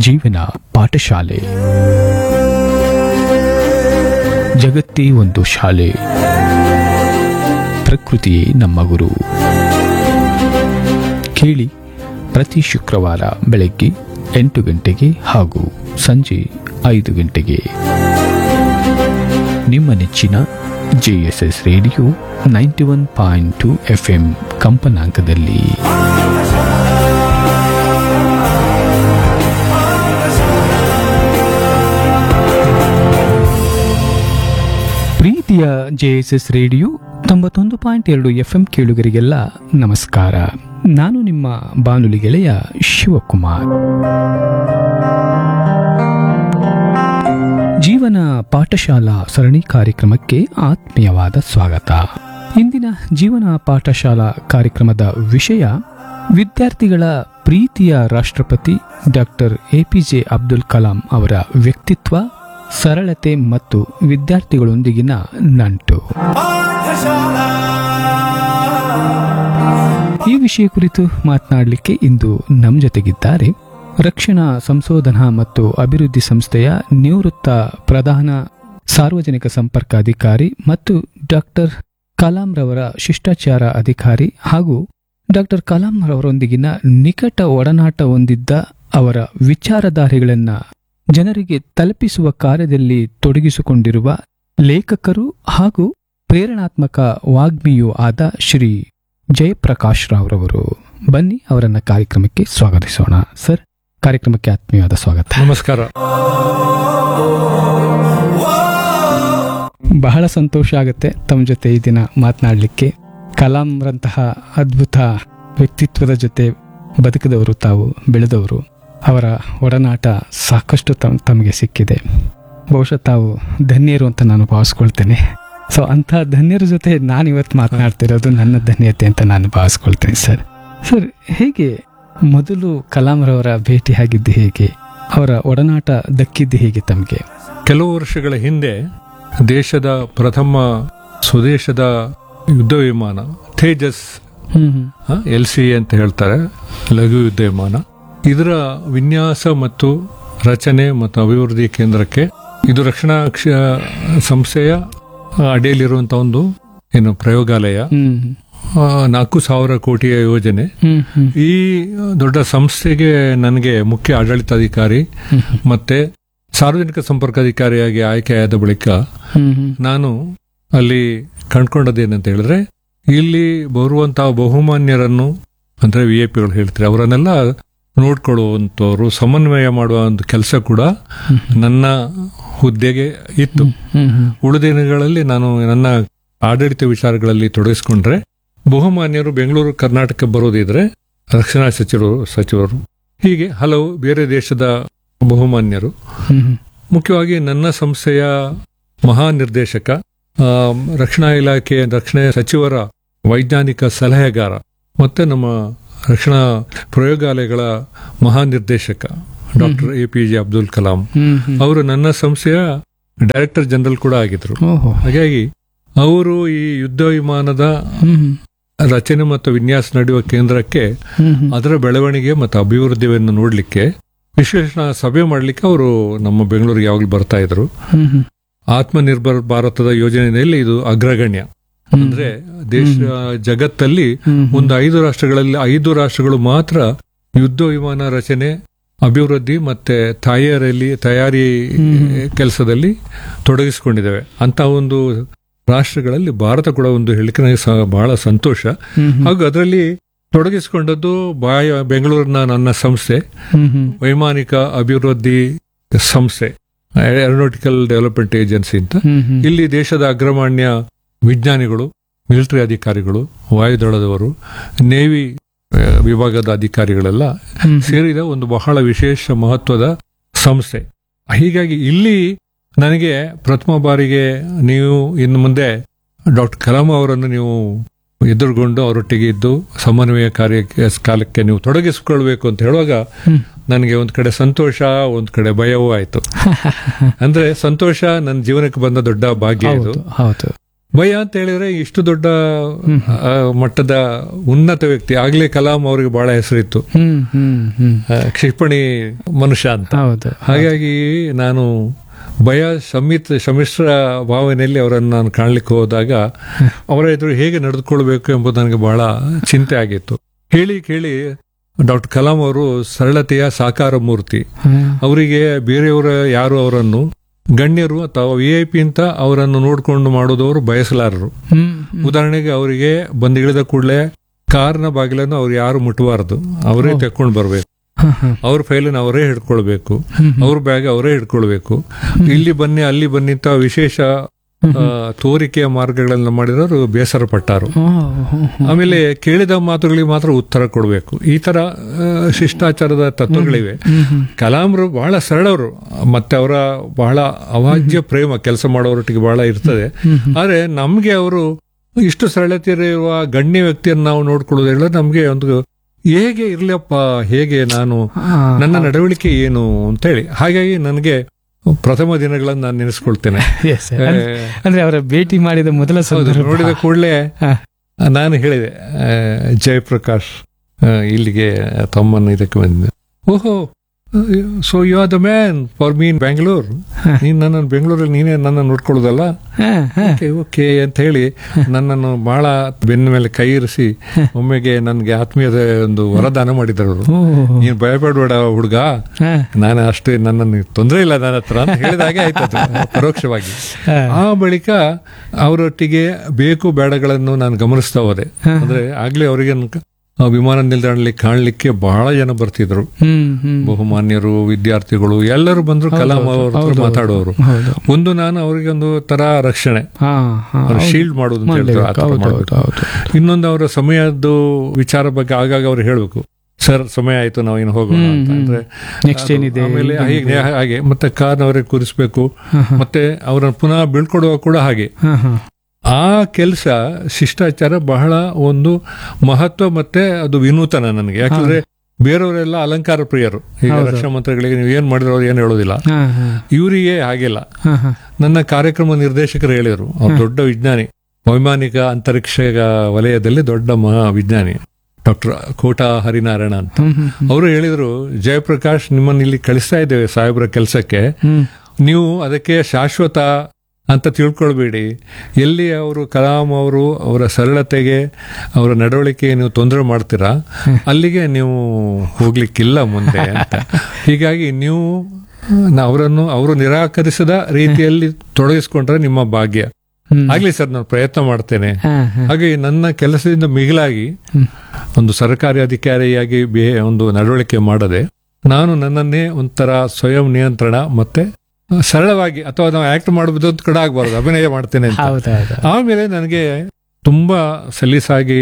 ಜೀವನ ಪಾಠಶಾಲೆ. ಜಗತ್ತೇ ಒಂದು ಶಾಲೆ, ಪ್ರಕೃತಿಯೇ ನಮ್ಮ ಗುರು. ಕೇಳಿ ಪ್ರತಿ ಶುಕ್ರವಾರ ಬೆಳಗ್ಗೆ 8 ಗಂಟೆಗೆ ಹಾಗೂ ಸಂಜೆ 5 ಗಂಟೆಗೆ ನಿಮ್ಮ ನೆಚ್ಚಿನ JSS ರೇಡಿಯೋ 91.2 FM ಕಂಪನಾಂಕದಲ್ಲಿ. ಪ್ರೀತಿಯ JSS ರೇಡಿಯೋ 91.2 FM ಕೇಳುಗರಿಗೆಲ್ಲ ನಮಸ್ಕಾರ. ನಾನು ನಿಮ್ಮ ಬಾನುಲಿ ಗೆಳೆಯ ಶಿವಕುಮಾರ್. ಜೀವನ ಪಾಠಶಾಲಾ ಸರಣಿ ಕಾರ್ಯಕ್ರಮಕ್ಕೆ ಆತ್ಮೀಯವಾದ ಸ್ವಾಗತ. ಇಂದಿನ ಜೀವನ ಪಾಠಶಾಲಾ ಕಾರ್ಯಕ್ರಮದ ವಿಷಯ ವಿದ್ಯಾರ್ಥಿಗಳ ಪ್ರೀತಿಯ ರಾಷ್ಟ್ರಪತಿ ಡಾಕ್ಟರ್ APJ ಅಬ್ದುಲ್ ಕಲಾಂ ಅವರ ವ್ಯಕ್ತಿತ್ವ, ಸರಳತೆ ಮತ್ತು ವಿದ್ಯಾರ್ಥಿಗಳೊಂದಿಗಿನ ನಂಟು. ಈ ವಿಷಯ ಕುರಿತು ಮಾತನಾಡಲಿಕ್ಕೆ ಇಂದು ನಮ್ಮ ಜೊತೆಗಿದ್ದಾರೆ ರಕ್ಷಣಾ ಸಂಶೋಧನಾ ಮತ್ತು ಅಭಿವೃದ್ಧಿ ಸಂಸ್ಥೆಯ ನಿವೃತ್ತ ಪ್ರಧಾನ ಸಾರ್ವಜನಿಕ ಸಂಪರ್ಕ ಅಧಿಕಾರಿ ಮತ್ತು ಡಾಕ್ಟರ್ ಕಲಾಂ ರವರ ಶಿಷ್ಟಾಚಾರ ಅಧಿಕಾರಿ ಹಾಗೂ ಡಾಕ್ಟರ್ ಕಲಾಂ ರವರೊಂದಿಗಿನ ನಿಕಟ ಒಡನಾಟ ಹೊಂದಿದ್ದ ಅವರ ವಿಚಾರಧಾರೆಗಳನ್ನು ಜನರಿಗೆ ತಲುಪಿಸುವ ಕಾರ್ಯದಲ್ಲಿ ತೊಡಗಿಸಿಕೊಂಡಿರುವ ಲೇಖಕರು ಹಾಗೂ ಪ್ರೇರಣಾತ್ಮಕ ವಾಗ್ಮಿಯೂ ಆದ ಶ್ರೀ ಜಯಪ್ರಕಾಶ್ ರಾವ್ರವರು. ಬನ್ನಿ ಅವರನ್ನ ಕಾರ್ಯಕ್ರಮಕ್ಕೆ ಸ್ವಾಗತಿಸೋಣ. ಸರ್, ಕಾರ್ಯಕ್ರಮಕ್ಕೆ ಆತ್ಮೀಯವಾದ ಸ್ವಾಗತ. ನಮಸ್ಕಾರ. ಬಹಳ ಸಂತೋಷ ಆಗುತ್ತೆ ತಮ್ಮ ಜೊತೆ ಈ ದಿನ ಮಾತನಾಡಲಿಕ್ಕೆ. ಕಲಾಂರಂತಹ ಅದ್ಭುತ ವ್ಯಕ್ತಿತ್ವದ ಜೊತೆ ಬದುಕಿದವರು, ತಾವು ಬೆಳೆದವರು, ಅವರ ಒಡನಾಟ ಸಾಕಷ್ಟು ತಮಗೆ ಸಿಕ್ಕಿದೆ. ಬಹುಶಃ ತಾವು ಧನ್ಯರು ಅಂತ ನಾನು ಭಾವಿಸ್ಕೊಳ್ತೇನೆ. ಸೊ ಅಂಥ ಧನ್ಯರ ಜೊತೆ ನಾನಿವತ್ತು ಮಾತನಾಡ್ತಿರೋದು ನನ್ನ ಧನ್ಯತೆ ಅಂತ ನಾನು ಭಾವಿಸ್ಕೊಳ್ತೇನೆ. ಸರ್, ಹೇಗೆ ಮೊದಲು ಕಲಾಂರವರ ಭೇಟಿ ಆಗಿದ್ದು, ಹೇಗೆ ಅವರ ಒಡನಾಟ ದಕ್ಕಿದ್ದು ಹೇಗೆ ತಮಗೆ? ಕೆಲವು ವರ್ಷಗಳ ಹಿಂದೆ ದೇಶದ ಪ್ರಥಮ ಸ್ವದೇಶದ ಯುದ್ಧ ವಿಮಾನ ತೇಜಸ್ LC ಅಂತ ಹೇಳ್ತಾರೆ, ಲಘು ಯುದ್ಧ ವಿಮಾನ, ಇದರ ವಿನ್ಯಾಸ ಮತ್ತು ರಚನೆ ಮತ್ತು ಅಭಿವೃದ್ಧಿ ಕೇಂದ್ರಕ್ಕೆ, ಇದು ರಕ್ಷಣಾ ಸಂಸ್ಥೆಯ ಅಡಿಯಲ್ಲಿರುವಂತಹ ಒಂದು ಪ್ರಯೋಗಾಲಯ, 4,000 ಕೋಟಿಯ ಯೋಜನೆ. ಈ ದೊಡ್ಡ ಸಂಸ್ಥೆಗೆ ನನಗೆ ಮುಖ್ಯ ಆಡಳಿತಾಧಿಕಾರಿ ಮತ್ತೆ ಸಾರ್ವಜನಿಕ ಸಂಪರ್ಕಾಧಿಕಾರಿಯಾಗಿ ಆಯ್ಕೆಯಾದ ಬಳಿಕ ನಾನು ಅಲ್ಲಿ ಕಂಡುಕೊಂಡದ್ದೇನಂತ ಹೇಳಿದ್ರೆ, ಇಲ್ಲಿ ಬರುವಂತಹ ಬಹುಮಾನ್ಯರನ್ನು, ಅಂದ್ರೆ VIP ಹೇಳ್ತಾರೆ, ಅವರನ್ನೆಲ್ಲ ನೋಡ್ಕೊಳ್ಳುವಂತವ್ರು, ಸಮನ್ವಯ ಮಾಡುವ ಒಂದು ಕೆಲಸ ಕೂಡ ನನ್ನ ಹುದ್ದೆಗೆ ಇತ್ತು. ಉಳಿದ ದಿನಗಳಲ್ಲಿ ನಾನು ನನ್ನ ಆಡಳಿತ ವಿಚಾರಗಳಲ್ಲಿ ತೊಡಗಿಸಿಕೊಂಡ್ರೆ, ಬಹುಮಾನ್ಯರು ಬೆಂಗಳೂರು ಕರ್ನಾಟಕ ಬರೋದಿದ್ರೆ ರಕ್ಷಣಾ ಸಚಿವರು, ಹೀಗೆ ಹಲವು ಬೇರೆ ದೇಶದ ಬಹುಮಾನ್ಯರು, ಮುಖ್ಯವಾಗಿ ನನ್ನ ಸಂಸ್ಥೆಯ ಮಹಾನಿರ್ದೇಶಕ, ರಕ್ಷಣಾ ಇಲಾಖೆ ರಕ್ಷಣಾ ಸಚಿವರ ವೈಜ್ಞಾನಿಕ ಸಲಹೆಗಾರ ಮತ್ತೆ ನಮ್ಮ ರಕ್ಷಣಾ ಪ್ರಯೋಗಾಲಯಗಳ ಮಹಾನಿರ್ದೇಶಕ ಡಾಕ್ಟರ್ APJ ಅಬ್ದುಲ್ ಕಲಾಂ ಅವರು ನನ್ನ ಸಂಸ್ಥೆಯ ಡೈರೆಕ್ಟರ್ ಜನರಲ್ ಕೂಡ ಆಗಿದ್ರು. ಹಾಗಾಗಿ ಅವರು ಈ ಯುದ್ಧ ವಿಮಾನದ ರಚನೆ ಮತ್ತು ವಿನ್ಯಾಸ ನಡೆಯುವ ಕೇಂದ್ರಕ್ಕೆ, ಅದರ ಬೆಳವಣಿಗೆ ಮತ್ತು ಅಭಿವೃದ್ಧಿಯನ್ನು ನೋಡ್ಲಿಕ್ಕೆ, ವಿಶ್ಲೇಷಣಾ ಸಭೆ ಮಾಡ್ಲಿಕ್ಕೆ ಅವರು ನಮ್ಮ ಬೆಂಗಳೂರಿಗೆ ಯಾವಾಗಲೂ ಬರ್ತಾ ಇದ್ರು. ಆತ್ಮನಿರ್ಭರ್ ಭಾರತದ ಯೋಜನೆಯಲ್ಲಿ ಇದು ಅಗ್ರಗಣ್ಯ. ಅಂದ್ರೆ ಜಗತ್ತಲ್ಲಿ ಒಂದು 5 ರಾಷ್ಟ್ರಗಳಲ್ಲಿ 5 ರಾಷ್ಟ್ರಗಳು ಮಾತ್ರ ಯುದ್ಧ ವಿಮಾನ ರಚನೆ, ಅಭಿವೃದ್ಧಿ ಮತ್ತೆ ತಯಾರಿ ಕೆಲಸದಲ್ಲಿ ತೊಡಗಿಸಿಕೊಂಡಿದ್ದೇವೆ. ಅಂತ ಒಂದು ರಾಷ್ಟ್ರಗಳಲ್ಲಿ ಭಾರತ ಕೂಡ ಒಂದು ಹೇಳಿಕೆ ನನಗೆ ಬಹಳ ಸಂತೋಷ. ಹಾಗೂ ಅದರಲ್ಲಿ ತೊಡಗಿಸಿಕೊಂಡದ್ದು ಬೆಂಗಳೂರಿನ ನನ್ನ ಸಂಸ್ಥೆ ವೈಮಾನಿಕ ಅಭಿವೃದ್ಧಿ ಸಂಸ್ಥೆ, ಏರೋನಾಟಿಕಲ್ ಡೆವಲಪ್ಮೆಂಟ್ ಏಜೆನ್ಸಿ ಅಂತ. ಇಲ್ಲಿ ದೇಶದ ಅಗ್ರಮಾನ್ಯ ವಿಜ್ಞಾನಿಗಳು, ಮಿಲಿಟರಿ ಅಧಿಕಾರಿಗಳು, ವಾಯುದಳದವರು, ನೇವಿ ವಿಭಾಗದ ಅಧಿಕಾರಿಗಳೆಲ್ಲ ಸೇರಿದ ಒಂದು ಬಹಳ ವಿಶೇಷ ಮಹತ್ವದ ಸಂಸ್ಥೆ. ಹೀಗಾಗಿ ಇಲ್ಲಿ ನನಗೆ ಪ್ರಥಮ ಬಾರಿಗೆ ನೀವು ಇನ್ನು ಮುಂದೆ ಡಾಕ್ಟರ್ ಕಲಾಂ ಅವರನ್ನು ನೀವು ಎದುರುಗೊಂಡು ಅವರೊಟ್ಟಿಗೆ ಇದ್ದು ಸಮನ್ವಯ ಕಾಲಕ್ಕೆ ನೀವು ತೊಡಗಿಸಿಕೊಳ್ಬೇಕು ಅಂತ ಹೇಳುವಾಗ ನನಗೆ ಒಂದ್ ಕಡೆ ಸಂತೋಷ, ಒಂದ್ ಕಡೆ ಭಯವೂ ಆಯ್ತು. ಅಂದ್ರೆ ಸಂತೋಷ, ನನ್ನ ಜೀವನಕ್ಕೆ ಬಂದ ದೊಡ್ಡ ಭಾಗ್ಯ ಇದು. ಭಯ ಅಂತ ಹೇಳಿದ್ರೆ ಇಷ್ಟು ದೊಡ್ಡ ಮಟ್ಟದ ಉನ್ನತ ವ್ಯಕ್ತಿ, ಆಗ್ಲೇ ಕಲಾಂ ಅವರಿಗೆ ಬಹಳ ಹೆಸರಿತ್ತು, ಕ್ಷಿಪಣಿ ಮನುಷ್ಯ ಅಂತ. ಹಾಗಾಗಿ ನಾನು ಭಯ ಸಮ್ಮಿಶ್ರ ಭಾವನೆಯಲ್ಲಿ ಅವರನ್ನು ನಾನು ಕಾಣ್ಲಿಕ್ಕೆ ಹೋದಾಗ ಅವರ ಎದುರು ಹೇಗೆ ನಡೆದುಕೊಳ್ಬೇಕು ಎಂಬುದು ನನಗೆ ಬಹಳ ಚಿಂತೆ ಆಗಿತ್ತು. ಕೇಳಿ ಡಾಕ್ಟರ್ ಕಲಾಂ ಅವರು ಸರಳತೆಯ ಸಾಕಾರ ಮೂರ್ತಿ. ಅವರಿಗೆ ಬೇರೆಯವರ ಯಾರು ಅವರನ್ನು ಗಣ್ಯರು ಅಥವಾ VIP ಅಂತ ಅವರನ್ನು ನೋಡ್ಕೊಂಡು ಮಾಡೋದವರು ಬಯಸಲಾರರು. ಉದಾಹರಣೆಗೆ ಅವರಿಗೆ ಬಂದಿಳಿದ ಕೂಡಲೇ ಕಾರ್ನ ಬಾಗಿಲನ್ನು ಅವ್ರು ಯಾರು ಮುಟ್ಟಬಾರದು, ಅವರೇ ತೆಕ್ಕೊಂಡು ಬರ್ಬೇಕು. ಅವ್ರ ಫೈಲನ್ನು ಅವರೇ ಹಿಡ್ಕೊಳ್ಬೇಕು, ಅವ್ರ ಬ್ಯಾಗ್ ಅವರೇ ಹಿಡ್ಕೊಳ್ಬೇಕು. ಇಲ್ಲಿ ಬನ್ನಿ ಅಲ್ಲಿ ಬನ್ನಿ ಅಂತ ವಿಶೇಷ ತೋರಿಕೆಯ ಮಾರ್ಗಗಳನ್ನ ಮಾಡಿರೋರು ಬೇಸರ ಪಟ್ಟಾರು. ಆಮೇಲೆ ಕೇಳಿದ ಮಾತುಗಳಿಗೆ ಮಾತ್ರ ಉತ್ತರ ಕೊಡಬೇಕು. ಈ ತರ ಶಿಷ್ಟಾಚಾರದ ತತ್ವಗಳಿವೆ. ಕಲಾಂರು ಬಹಳ ಸರಳವರು, ಮತ್ತೆ ಅವರ ಬಹಳ ಅವಾಜ್ಯ ಪ್ರೇಮ ಕೆಲಸ ಮಾಡೋರೊಟ್ಟಿಗೆ ಬಹಳ ಇರ್ತದೆ. ಆದ್ರೆ ನಮ್ಗೆ ಅವರು ಇಷ್ಟು ಸರಳತೆ ಇರುವ ಗಣ್ಯ ವ್ಯಕ್ತಿಯನ್ನು ನಾವು ನೋಡ್ಕೊಳ್ಳೋದು ಹೇಳಿದ್ರೆ ನಮ್ಗೆ ಒಂದು ಹೇಗೆ ಇರ್ಲಪ್ಪ, ಹೇಗೆ ನಾನು ನನ್ನ ನಡವಳಿಕೆ ಏನು ಅಂತ ಹೇಳಿ. ಹಾಗಾಗಿ ನನಗೆ ಪ್ರಥಮ ದಿನಗಳನ್ನು ನಾನು ನೆನೆಸ್ಕೊಳ್ತೇನೆ. ಅಂದ್ರೆ ಅವರ ಭೇಟಿ ಮಾಡಿದ ಮೊದಲ ನೋಡಿದ ಕೂಡಲೇ ನಾನು ಹೇಳಿದೆ, ಜಯಪ್ರಕಾಶ್ ಇಲ್ಲಿಗೆ ತಮ್ಮನ್ನು ಇದಕ್ಕೆ ಬಂದಿದ್ದೆ. ಓಹೋ, so you are the man for me in Bangalore. ನೀನ್ ನನ್ನನ್ನು ಬೆಂಗಳೂರಲ್ಲಿ ನೀನೇ ನನ್ನ ನೋಡ್ಕೊಳ್ಳೋದಲ್ಲ, ಓಕೆ ಅಂತ ಹೇಳಿ ನನ್ನನ್ನು ಬಹಳ ಬೆನ್ನ ಮೇಲೆ ಕೈ ಇರಿಸಿ ಒಮ್ಮೆಗೆ ನನ್ಗೆ ಆತ್ಮೀಯದ ಒಂದು ವರದಾನ ಮಾಡಿದರು. ನೀನ್ ಭಯಪಡಬೇಡ ಹುಡುಗ, ನಾನು ಅಷ್ಟು ನನ್ನನ್ನು ತೊಂದರೆ ಇಲ್ಲ ನನ್ನ ಹತ್ರ ಅಂತ ಹೇಳಿದಾಗೆ ಆಯ್ತದ ಪರೋಕ್ಷವಾಗಿ. ಆ ಬಳಿಕ ಅವರೊಟ್ಟಿಗೆ ಬೇಕು ಬೇಡಗಳನ್ನು ನಾನು ಗಮನಿಸ್ತಾ ಹೋದೆ. ಅಂದ್ರೆ ಆಗ್ಲೇ ಅವರಿಗೆ ವಿಮಾನ ನಿಲ್ದಾಣದಲ್ಲಿ ಕಾಣ್ಲಿಕ್ಕೆ ಬಹಳ ಜನ ಬರ್ತಿದ್ರು, ಬಹುಮಾನ್ಯರು, ವಿದ್ಯಾರ್ಥಿಗಳು ಎಲ್ಲರೂ ಬಂದ್ರು ಕಲಾಂ ಅವ್ರ ಮಾತಾಡೋರು. ಒಂದು ನಾನು ಅವರಿಗೆ ಒಂದು ತರ ರಕ್ಷಣೆ, ಶೀಲ್ಡ್ ಮಾಡೋದು ಅಂತ ಹೇಳ್ತಾರೆ. ಇನ್ನೊಂದು ಅವರ ಸಮಯದ್ದು ವಿಚಾರ ಬಗ್ಗೆ ಆಗಾಗ ಅವ್ರು ಹೇಳ್ಬೇಕು, ಸರ್ ಸಮಯ ಆಯ್ತು ನಾವು ಇನ್ನು ಹೋಗೋಣ ಅಂತ. ಅಂದ್ರೆ ಆಮೇಲೆ ಹಾಗೆ ಮತ್ತೆ ಕಾರ್ ಅವರಿಗೆ ಕೂರಿಸ್ಬೇಕು, ಮತ್ತೆ ಅವರನ್ನು ಪುನಃ ಬೀಳ್ಕೊಡುವ ಕೂಡ ಹಾಗೆ. ಆ ಕೆಲಸ ಶಿಷ್ಟಾಚಾರ ಬಹಳ ಒಂದು ಮಹತ್ವ, ಮತ್ತೆ ಅದು ವಿನೂತನ ನನಗೆ. ಯಾಕಂದ್ರೆ ಬೇರೆಯವರೆಲ್ಲ ಅಲಂಕಾರ ಪ್ರಿಯರು. ಈಗ ರಕ್ಷಣಾ ಮಂತ್ರಿಗಳಿಗೆ ನೀವು ಏನ್ ಮಾಡಿದ್ರು ಅವ್ರು ಏನು ಹೇಳೋದಿಲ್ಲ. ಇವರಿಗೆ ಹಾಗೆಲ್ಲ. ನನ್ನ ಕಾರ್ಯಕ್ರಮ ನಿರ್ದೇಶಕರು ಹೇಳಿದರು, ಅವ್ರು ದೊಡ್ಡ ವಿಜ್ಞಾನಿ, ವೈಮಾನಿಕ ಅಂತರಿಕ್ಷ ವಲಯದಲ್ಲಿ ದೊಡ್ಡ ಮಹಾ ವಿಜ್ಞಾನಿ ಡಾಕ್ಟರ್ ಕೋಟಾ ಹರಿನಾರಾಯಣ ಅಂತ. ಅವರು ಹೇಳಿದ್ರು, ಜಯಪ್ರಕಾಶ್ ನಿಮ್ಮನ್ನು ಇಲ್ಲಿ ಕಳಿಸ್ತಾ ಇದ್ದೇವೆ ಸಾಹೇಬ್ರ ಕೆಲಸಕ್ಕೆ, ನೀವು ಅದಕ್ಕೆ ಶಾಶ್ವತ ಅಂತ ತಿಳ್ಕೊಳ್ಬೇಡಿ. ಎಲ್ಲಿ ಅವರು ಕಲಾಂ ಅವರು ಅವರ ಸರಳತೆಗೆ ಅವರ ನಡವಳಿಕೆಗೆ ನೀವು ತೊಂದರೆ ಮಾಡ್ತೀರಾ, ಅಲ್ಲಿಗೆ ನೀವು ಹೋಗ್ಲಿಕ್ಕಿಲ್ಲ ಮುಂದೆ ಅಂತ. ಹೀಗಾಗಿ ನೀವು ಅವರು ನಿರಾಕರಿಸದ ರೀತಿಯಲ್ಲಿ ತೊಡಗಿಸ್ಕೊಂಡ್ರೆ ನಿಮ್ಮ ಭಾಗ್ಯ. ಆಗ್ಲಿ ಸರ್, ನಾನು ಪ್ರಯತ್ನ ಮಾಡ್ತೇನೆ. ಹಾಗೆ ನನ್ನ ಕೆಲಸದಿಂದ ಮಿಗಿಲಾಗಿ ಒಂದು ಸರ್ಕಾರಿ ಅಧಿಕಾರಿಯಾಗಿ ಒಂದು ನಡವಳಿಕೆ ಮಾಡದೆ ನಾನು ನನ್ನನ್ನೇ ಒಂಥರ ಸ್ವಯಂ ನಿಯಂತ್ರಣ ಮತ್ತೆ ಸರಳವಾಗಿ, ಅಥವಾ ನಾವು ಆಕ್ಟ್ ಮಾಡಬಹುದು ಅಂತ ಕೂಡ ಆಗ್ಬಾರ್ದು, ಅಭಿನಯ ಮಾಡ್ತೇನೆ ಅಂತ. ಆಮೇಲೆ ನನಗೆ ತುಂಬಾ ಸಲೀಸಾಗಿ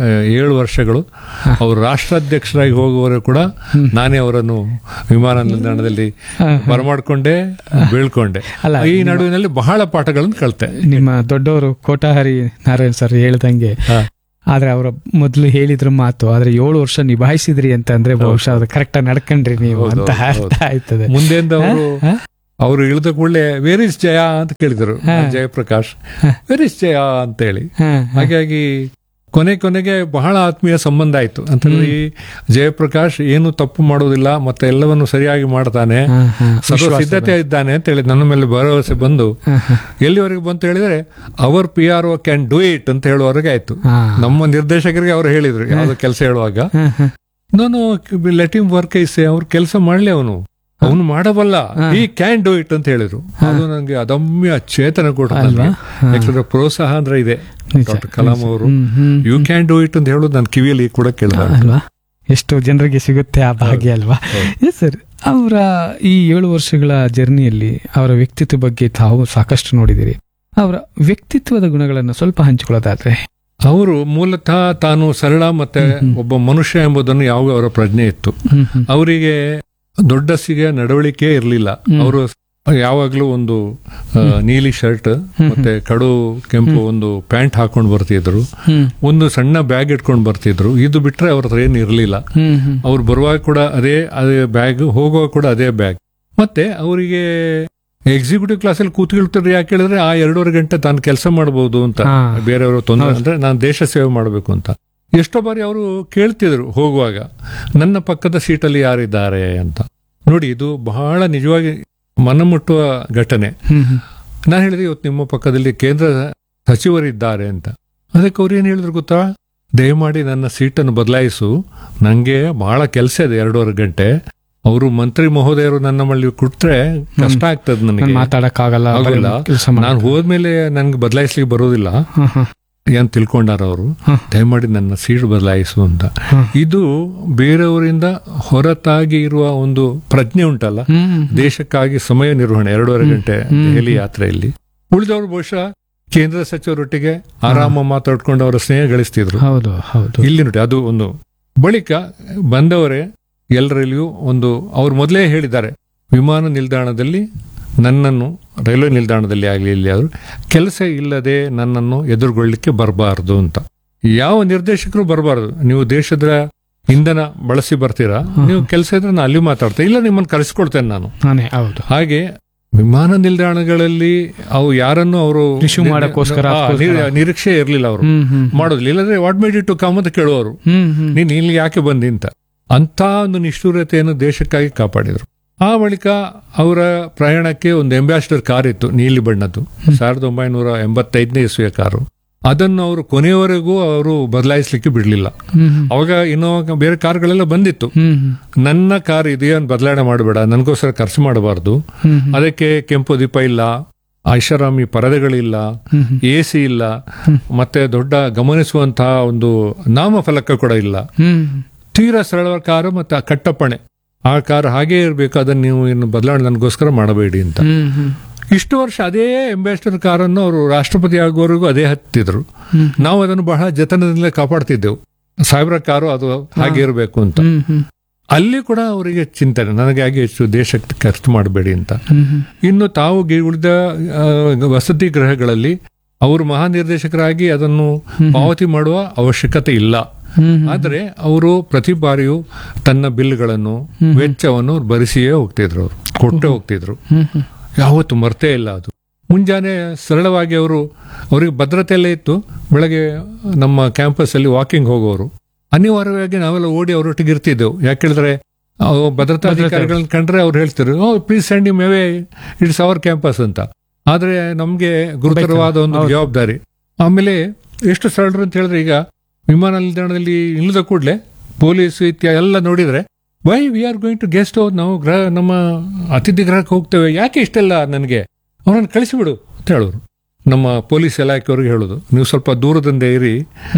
7 ವರ್ಷಗಳು ಅವರು ರಾಷ್ಟ್ರಾಧ್ಯಕ್ಷರಾಗಿ ಹೋಗುವವರು ಕೂಡ ನಾನೇ ಅವರನ್ನು ವಿಮಾನ ನಿಲ್ದಾಣದಲ್ಲಿ ಬರಮಾಡ್ಕೊಂಡೆ, ಬೀಳ್ಕೊಂಡೆ. ಈ ನಡುವಿನಲ್ಲಿ ಬಹಳ ಪಾಠಗಳನ್ನು ಕಲಿತೆ. ನಿಮ್ಮ ದೊಡ್ಡವರು ಕೋಟಾ ಹರಿ ನಾರಾಯಣ್ ಸರ್ ಹೇಳ್ದಂಗೆ, ಆದ್ರೆ ಅವರ ಮೊದಲು ಹೇಳಿದ್ರ ಮಾತು, ಆದ್ರೆ 7 ವರ್ಷ ನಿಭಾಯಿಸಿದ್ರಿ ಅಂತ ಅಂದ್ರೆ ಬಹುಶಃ ಅದು ಕರೆಕ್ಟ್ ನಡ್ಕೊಂಡ್ರಿ ನೀವು ಅಂತ ಅರ್ಥ ಆಯ್ತದೆ. ಮುಂದೆಂದ ಅವರು ಇಳಿದ ಕೂಡಲೇ ವೇರ್ ಇಸ್ ಜಯ ಅಂತ ಕೇಳಿದರು ಜಯಪ್ರಕಾಶ್, ವೇರ್ ಇಸ್ ಜಯ ಅಂತ ಹೇಳಿ. ಹಾಗಾಗಿ ಕೊನೆಗೆ ಬಹಳ ಆತ್ಮೀಯ ಸಂಬಂಧ ಆಯ್ತು. ಅಂತಂದ್ರೆ ಈ ಜಯಪ್ರಕಾಶ್ ಏನು ತಪ್ಪು ಮಾಡೋದಿಲ್ಲ, ಮತ್ತೆ ಎಲ್ಲವನ್ನು ಸರಿಯಾಗಿ ಮಾಡ್ತಾನೆ, ಸರ್ವ ಸಿದ್ಧತೆ ಇದ್ದಾನೆ ಅಂತ ಹೇಳಿ ನನ್ನ ಮೇಲೆ ಭರವಸೆ ಬಂದು ಎಲ್ಲಿವರೆಗೆ ಬಂತು ಹೇಳಿದ್ರೆ, hour PRO can do it ಅಂತ ಹೇಳುವವರೆಗೆ ಆಯ್ತು. ನಮ್ಮ ನಿರ್ದೇಶಕರಿಗೆ ಅವರು ಹೇಳಿದ್ರು ಯಾವ್ದು ಕೆಲಸ ಹೇಳುವಾಗ, ನಾನು ಲೆಟ್ ಹಿಮ್ ವರ್ಕ್ ಐಸೆ, ಅವ್ರ ಕೆಲಸ ಮಾಡ್ಲಿ, ಅವನು ಮಾಡಬಲ್ಲ, ಈ ಕ್ಯಾನ್ ಡೂ ಇಟ್ ಅಂತ ಹೇಳಿದ್ರು. ಅದು ನನಗೆ ಅದಮ್ಯ ಚೇತನ ಕೊಡ್ತಾರೆ. ಯಾಕಂದ್ರೆ ಪ್ರೋತ್ಸಾಹ ಅಂದ್ರೆ ಇದೆ. ಡಾಕ್ಟರ್ ಕಲಾಂ ಅವರು ಯು ಕ್ಯಾನ್ ಡೂ ಇಟ್ ಅಂತ ಹೇಳೋದು ನನ್ನ ಕಿವಿಯಲ್ಲಿ ಕೂಡ ಕೇಳಿದ ಎಷ್ಟು ಜನರಿಗೆ ಸಿಗುತ್ತೆ ಆ ಭಾಗ್ಯ ಅಲ್ವಾ. ಸರ್, ಅವರ ಈ 7 ವರ್ಷಗಳ ಜರ್ನಿಯಲ್ಲಿ ಅವರ ವ್ಯಕ್ತಿತ್ವ ಬಗ್ಗೆ ತಾವು ಸಾಕಷ್ಟು ನೋಡಿದಿರಿ. ಅವರ ವ್ಯಕ್ತಿತ್ವದ ಗುಣಗಳನ್ನು ಸ್ವಲ್ಪ ಹಂಚಿಕೊಳ್ಳೋದಾದ್ರೆ, ಅವರು ಮೂಲತಃ ತಾನು ಸರಳ ಮತ್ತೆ ಒಬ್ಬ ಮನುಷ್ಯ ಎಂಬುದನ್ನು ಯಾವಾಗ ಅವರ ಪ್ರಜ್ಞೆ ಇತ್ತು. ಅವರಿಗೆ ದೊಡ್ಡಸಿಗೆ ನಡವಳಿಕೆ ಇರಲಿಲ್ಲ. ಅವರು ಯಾವಾಗ್ಲೂ ಒಂದು ನೀಲಿ ಶರ್ಟ್ ಮತ್ತೆ ಕಡು ಕೆಂಪು ಒಂದು ಪ್ಯಾಂಟ್ ಹಾಕೊಂಡು ಬರ್ತಿದ್ರು, ಒಂದು ಸಣ್ಣ ಬ್ಯಾಗ್ ಇಟ್ಕೊಂಡು ಬರ್ತಿದ್ರು. ಇದು ಬಿಟ್ರೆ ಅವ್ರ ಹತ್ರ ಏನು ಇರಲಿಲ್ಲ. ಅವ್ರು ಬರುವಾಗ ಕೂಡ ಅದೇ ಬ್ಯಾಗ್, ಹೋಗುವಾಗ ಕೂಡ ಅದೇ ಬ್ಯಾಗ್. ಮತ್ತೆ ಅವರಿಗೆ ಎಕ್ಸಿಕ್ಯೂಟಿವ್ ಕ್ಲಾಸಲ್ಲಿ ಕೂತ್ಕೊಳ್ತಾರೆ. ಯಾಕೆ ಹೇಳಿದ್ರೆ ಆ 2.5 ಗಂಟೆ ತಾನು ಕೆಲಸ ಮಾಡಬಹುದು ಅಂತ, ಹಾ. ಬೇರೆಯವರು ತೊಂದರೆ ಅಂದ್ರೆ ನಾನು ದೇಶ ಸೇವೆ ಮಾಡಬೇಕು ಅಂತ. ಎಷ್ಟೋ ಬಾರಿ ಅವರು ಕೇಳ್ತಿದ್ರು ಹೋಗುವಾಗ, ನನ್ನ ಪಕ್ಕದ ಸೀಟಲ್ಲಿ ಯಾರಿದ್ದಾರೆ ಅಂತ. ನೋಡಿ, ಇದು ಬಹಳ ನಿಜವಾಗಿ ಮನಮುಟ್ಟುವ ಘಟನೆ. ನಾನು ಹೇಳಿದೆ, ಇವತ್ತು ನಿಮ್ಮ ಪಕ್ಕದಲ್ಲಿ ಕೇಂದ್ರ ಸಚಿವರಿದ್ದಾರೆ ಅಂತ. ಅದಕ್ಕೆ ಅವ್ರು ಏನ್ ಹೇಳಿದ್ರು ಗೊತ್ತಾ, ದಯಮಾಡಿ ನನ್ನ ಸೀಟನ್ನು ಬದಲಾಯಿಸು, ನಂಗೆ ಬಹಳ ಕೆಲಸ ಇದೆ 2.5 ಗಂಟೆ. ಅವರು ಮಂತ್ರಿ ಮಹೋದಯರು ನನ್ನ ಮಲ್ಲಿ ಕೊಟ್ರೆ ಕಷ್ಟ ಆಗ್ತದೆ ನನಗೆ, ಮಾತಾಡಕ್ಕಾಗಲ್ಲ, ಆಗೋಲ್ಲ. ನಾನು ಹೋದ್ಮೇಲೆ ನನ್ಗೆ ಬದಲಾಯಿಸ್ಲಿಕ್ಕೆ ಬರೋದಿಲ್ಲ ಏನ್ ತಿಳ್ಕೊಂಡಾರ ಅವರು. ದಯಮಾಡಿ ನನ್ನ ಸೀಟ್ ಬದಲಾಯಿಸು ಅಂತ. ಇದು ಬೇರೆಯವರಿಂದ ಹೊರತಾಗಿ ಇರುವ ಒಂದು ಪ್ರಜ್ಞೆ ಉಂಟಲ್ಲ, ದೇಶಕ್ಕಾಗಿ ಸಮಯ ನಿರ್ವಹಣೆ. 2.5 ಗಂಟೆ ದೆಹಲಿ ಯಾತ್ರೆಯಲ್ಲಿ ಉಳಿದವರು ಬಹುಶಃ ಕೇಂದ್ರ ಸಚಿವರೊಟ್ಟಿಗೆ ಆರಾಮ ಮಾತಾಡ್ಕೊಂಡು ಅವರ ಸ್ನೇಹ ಗಳಿಸ್ತಿದ್ರು. ಹೌದು ಹೌದು. ಇಲ್ಲಿ ನೋಡಿ, ಅದು ಒಂದು. ಬಳಿಕ ಬಂದವರೇ ಎಲ್ಲರಲ್ಲಿಯೂ ಒಂದು, ಅವ್ರು ಮೊದಲೇ ಹೇಳಿದ್ದಾರೆ, ವಿಮಾನ ನಿಲ್ದಾಣದಲ್ಲಿ ನನ್ನನ್ನು, ರೈಲ್ವೆ ನಿಲ್ದಾಣದಲ್ಲಿ ಆಗಲಿ ಇಲ್ಲಿ ಅವರು ಕೆಲಸ ಇಲ್ಲದೆ ನನ್ನನ್ನು ಎದುರುಗೊಳ್ಳಿಕ್ಕೆ ಬರಬಾರ್ದು ಅಂತ. ಯಾವ ನಿರ್ದೇಶಕರು ಬರಬಾರ್ದು. ನೀವು ದೇಶದ ಇಂಧನ ಬಳಸಿ ಬರ್ತೀರಾ, ನೀವು ಕೆಲಸ ಇದ್ರೆ ನಾನು ಅಲ್ಲಿ ಮಾತಾಡ್ತೇನೆ, ಇಲ್ಲ ನಿಮ್ಮನ್ನು ಕರೆಸ್ಕೊಳ್ತೇನೆ ನಾನು. ಹೌದು. ಹಾಗೆ ವಿಮಾನ ನಿಲ್ದಾಣಗಳಲ್ಲಿ ಅವು ಯಾರನ್ನು ಅವರು ರಿಸೀವ್ ಮಾಡಕ್ಕೋಸ್ಕರ ನಿರೀಕ್ಷೆ ಇರಲಿಲ್ಲ, ಅವರು ಮಾಡೋದಿಲ್ಲ. ಇಲ್ಲದ್ರೆ what made it to come ಅಂತ ಕೇಳುವರು, ನೀನ್ ಇಲ್ಲಿ ಯಾಕೆ ಬಂದಿ ಅಂತ. ಅಂತ ಒಂದು ನಿಷ್ಠುರತೆಯನ್ನು ದೇಶಕ್ಕಾಗಿ ಕಾಪಾಡಿದ್ರು. ಆ ಬಳಿಕ ಅವರ ಪ್ರಯಾಣಕ್ಕೆ ಒಂದು ಅಂಬಾಸಿಡರ್ ಕಾರ್ ಇತ್ತು, ನೀಲಿ ಬಣ್ಣದ್ದು, 1985ನೇ ಇಸ್ವಿಯ ಕಾರು. ಅದನ್ನು ಅವರು ಕೊನೆಯವರೆಗೂ ಅವರು ಬದಲಾಯಿಸಲಿಕ್ಕೆ ಬಿಡ್ಲಿಲ್ಲ. ಅವಾಗ ಇನ್ನೂ ಬೇರೆ ಕಾರ್ಗಳೆಲ್ಲ ಬಂದಿತ್ತು. ನನ್ನ ಕಾರ್ ಇದೆಯನ್ ಬದಲಾವಣೆ ಮಾಡಬೇಡ, ನನಗೋಸ್ಕರ ಖರ್ಚು ಮಾಡಬಾರ್ದು, ಅದಕ್ಕೆ ಕೆಂಪು ದೀಪ ಇಲ್ಲ, ಐಷಾರಾಮಿ ಪರದೆಗಳಿಲ್ಲ, AC ಇಲ್ಲ, ಮತ್ತೆ ದೊಡ್ಡ ಗಮನಿಸುವಂತಹ ಒಂದು ನಾಮಫಲಕ ಕೂಡ ಇಲ್ಲ. ತೀರಾ ಸರಳವಾದ ಕಾರು ಮತ್ತೆ ಆ ಕಟ್ಟಪ್ಪಣೆ, ಆ ಕಾರ್ ಹಾಗೇ ಇರಬೇಕು, ಅದನ್ನು ನೀವು ಇನ್ನು ಬದಲಾವಣೆ ನನಗೋಸ್ಕರ ಮಾಡಬೇಡಿ ಅಂತ. ಇಷ್ಟು ವರ್ಷ ಅದೇ ಅಂಬಾಸಿಡರ್ ಕಾರನ್ನು ಅವರು ರಾಷ್ಟ್ರಪತಿ ಆಗುವವರೆಗೂ ಅದೇ ಹತ್ತಿದ್ರು. ನಾವು ಅದನ್ನು ಬಹಳ ಜತನದಿಂದ ಕಾಪಾಡ್ತಿದ್ದೆವು, ಸಾಹೇಬ್ರ ಕಾರು ಅದು ಹಾಗೆ ಇರಬೇಕು ಅಂತ. ಅಲ್ಲಿ ಕೂಡ ಅವರಿಗೆ ಚಿಂತನೆ, ನನಗೆ ಹಾಗೆ ಹೆಚ್ಚು ದೇಶಕ್ಕೆ ಖರ್ಚು ಮಾಡಬೇಡಿ ಅಂತ. ಇನ್ನು ತಾವು ಉಳಿದ ವಸತಿ ಗೃಹಗಳಲ್ಲಿ ಅವರು ಮಹಾನಿರ್ದೇಶಕರಾಗಿ ಅದನ್ನು ಪಾವತಿ ಮಾಡುವ ಅವಶ್ಯಕತೆ ಇಲ್ಲ. ಆದರೆ ಅವರು ಪ್ರತಿ ಬಾರಿಯೂ ತನ್ನ ಬಿಲ್ಗಳನ್ನು, ವೆಚ್ಚವನ್ನು ಭರಿಸಿಯೇ ಹೋಗ್ತಿದ್ರು, ಅವರು ಕೊಟ್ಟೆ ಹೋಗ್ತಿದ್ರು, ಯಾವತ್ತು ಮರ್ತೇ ಇಲ್ಲ. ಅದು ಮುಂಜಾನೆ ಸರಳವಾಗಿ ಅವರಿಗೆ ಭದ್ರತೆ ಎಲ್ಲ ಇತ್ತು. ಬೆಳಗ್ಗೆ ನಮ್ಮ ಕ್ಯಾಂಪಸ್ ಅಲ್ಲಿ ವಾಕಿಂಗ್ ಹೋಗೋರು, ಅನಿವಾರ್ಯವಾಗಿ ನಾವೆಲ್ಲ ಓಡಿ ಅವರೊಟ್ಟಿಗೆ ಇರ್ತಿದ್ದೆವು. ಯಾಕೆಳಿದ್ರೆ ಭದ್ರತಾಧಿಕಾರಿಗಳನ್ನ ಕಂಡ್ರೆ ಅವ್ರು ಹೇಳ್ತಿದ್ರು, please send him away, it's hour campus ಅಂತ. ಆದ್ರೆ ನಮ್ಗೆ ಗುರುತರವಾದ ಒಂದು ಜವಾಬ್ದಾರಿ. ಆಮೇಲೆ ಎಷ್ಟು ಸರಳರು ಅಂತ ಹೇಳಿದ್ರೆ, ಈಗ ವಿಮಾನ ನಿಲ್ದಾಣದಲ್ಲಿ ಇಳಿದ ಕೂಡಲೇ ಪೊಲೀಸ್ ಇತ್ಯಾದಿ ಎಲ್ಲ ನೋಡಿದ್ರೆ, why we are going to guest house, ನಾವು ನಮ್ಮ ಅತಿಥಿ ಗೃಹಕ್ಕೆ ಹೋಗ್ತೇವೆ, ಯಾಕೆ ಇಷ್ಟೆಲ್ಲ, ನನಗೆ ಅವರನ್ನು ಕಳಿಸಿಬಿಡು ಅಂತ ಹೇಳೋರು. ನಮ್ಮ ಪೊಲೀಸ್ ಇಲಾಖೆಯವ್ರಿಗೆ ಹೇಳೋದು, ನೀವು ಸ್ವಲ್ಪ ದೂರದಿಂದ ಇರಿ,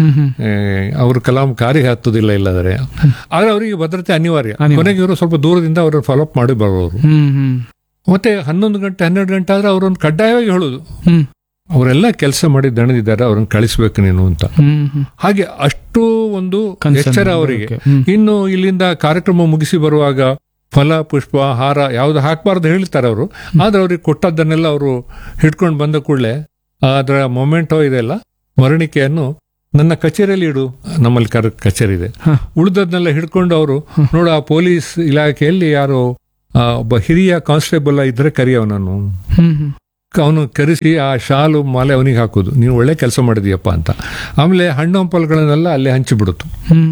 ಅವರು ಕಲಾಂ ಕಾರಿಗೆ ಹತ್ತೋದಿಲ್ಲ ಇಲ್ಲದ್ರೆ. ಆದ್ರೆ ಅವರಿಗೆ ಭದ್ರತೆ ಅನಿವಾರ್ಯ. ಕೊನೆಗೆ ಇವರು ಸ್ವಲ್ಪ ದೂರದಿಂದ ಅವರನ್ನು ಫಾಲೋಅಪ್ ಮಾಡಿ ಬರೋರು. ಮತ್ತೆ 11 ಗಂಟೆ 12 ಗಂಟೆ ಆದ್ರೆ ಅವರನ್ನು ಕಡ್ಡಾಯವಾಗಿ ಹೇಳೋದು, ಅವರೆಲ್ಲ ಕೆಲಸ ಮಾಡಿ ದಣದಿದ್ದಾರೆ, ಅವ್ರನ್ನ ಕಳಿಸ್ಬೇಕು ನೀನು ಅಂತ. ಹಾಗೆ ಅಷ್ಟು ಒಂದು ಎಚ್ಚರ ಅವರಿಗೆ. ಇನ್ನು ಇಲ್ಲಿಂದ ಕಾರ್ಯಕ್ರಮ ಮುಗಿಸಿ ಬರುವಾಗ ಫಲ, ಪುಷ್ಪ, ಹಾರ ಯಾವ್ದು ಹಾಕಬಾರ್ದು ಹೇಳ್ತಾರೆ ಅವರು. ಆದ್ರೆ ಅವ್ರಿಗೆ ಕೊಟ್ಟದ್ದನ್ನೆಲ್ಲ ಅವರು ಹಿಡ್ಕೊಂಡು ಬಂದ ಕೂಡಲೇ ಅದರ ಮೊಮೆಂಟೋ ಇದೆಲ್ಲ ಮರಣಿಕೆಯನ್ನು ನನ್ನ ಕಚೇರಿಯಲ್ಲಿ ಇಡು, ನಮ್ಮಲ್ಲಿ ಕಚೇರಿ ಇದೆ, ಉಳಿದದ್ನೆಲ್ಲ ಹಿಡ್ಕೊಂಡು ಅವರು ನೋಡು, ಆ ಪೊಲೀಸ್ ಇಲಾಖೆಯಲ್ಲಿ ಯಾರೋ ಒಬ್ಬ ಹಿರಿಯ ಕಾನ್ಸ್ಟೇಬಲ್ ಇದ್ರೆ ಕರಿಯವನನ್ನು, ಅವನು ಕರೆಸಿ ಆ ಶಾಲು ಮಾಲೆ ಅವನಿಗೆ ಹಾಕೋದು, ನೀನು ಒಳ್ಳೆ ಕೆಲಸ ಮಾಡಿದೀಯಪ್ಪ ಅಂತ. ಆಮೇಲೆ ಹಣ್ಣು ಹಂಪಲುಗಳನ್ನೆಲ್ಲ ಅಲ್ಲೇ ಹಂಚಿಬಿಡುತ್ತು.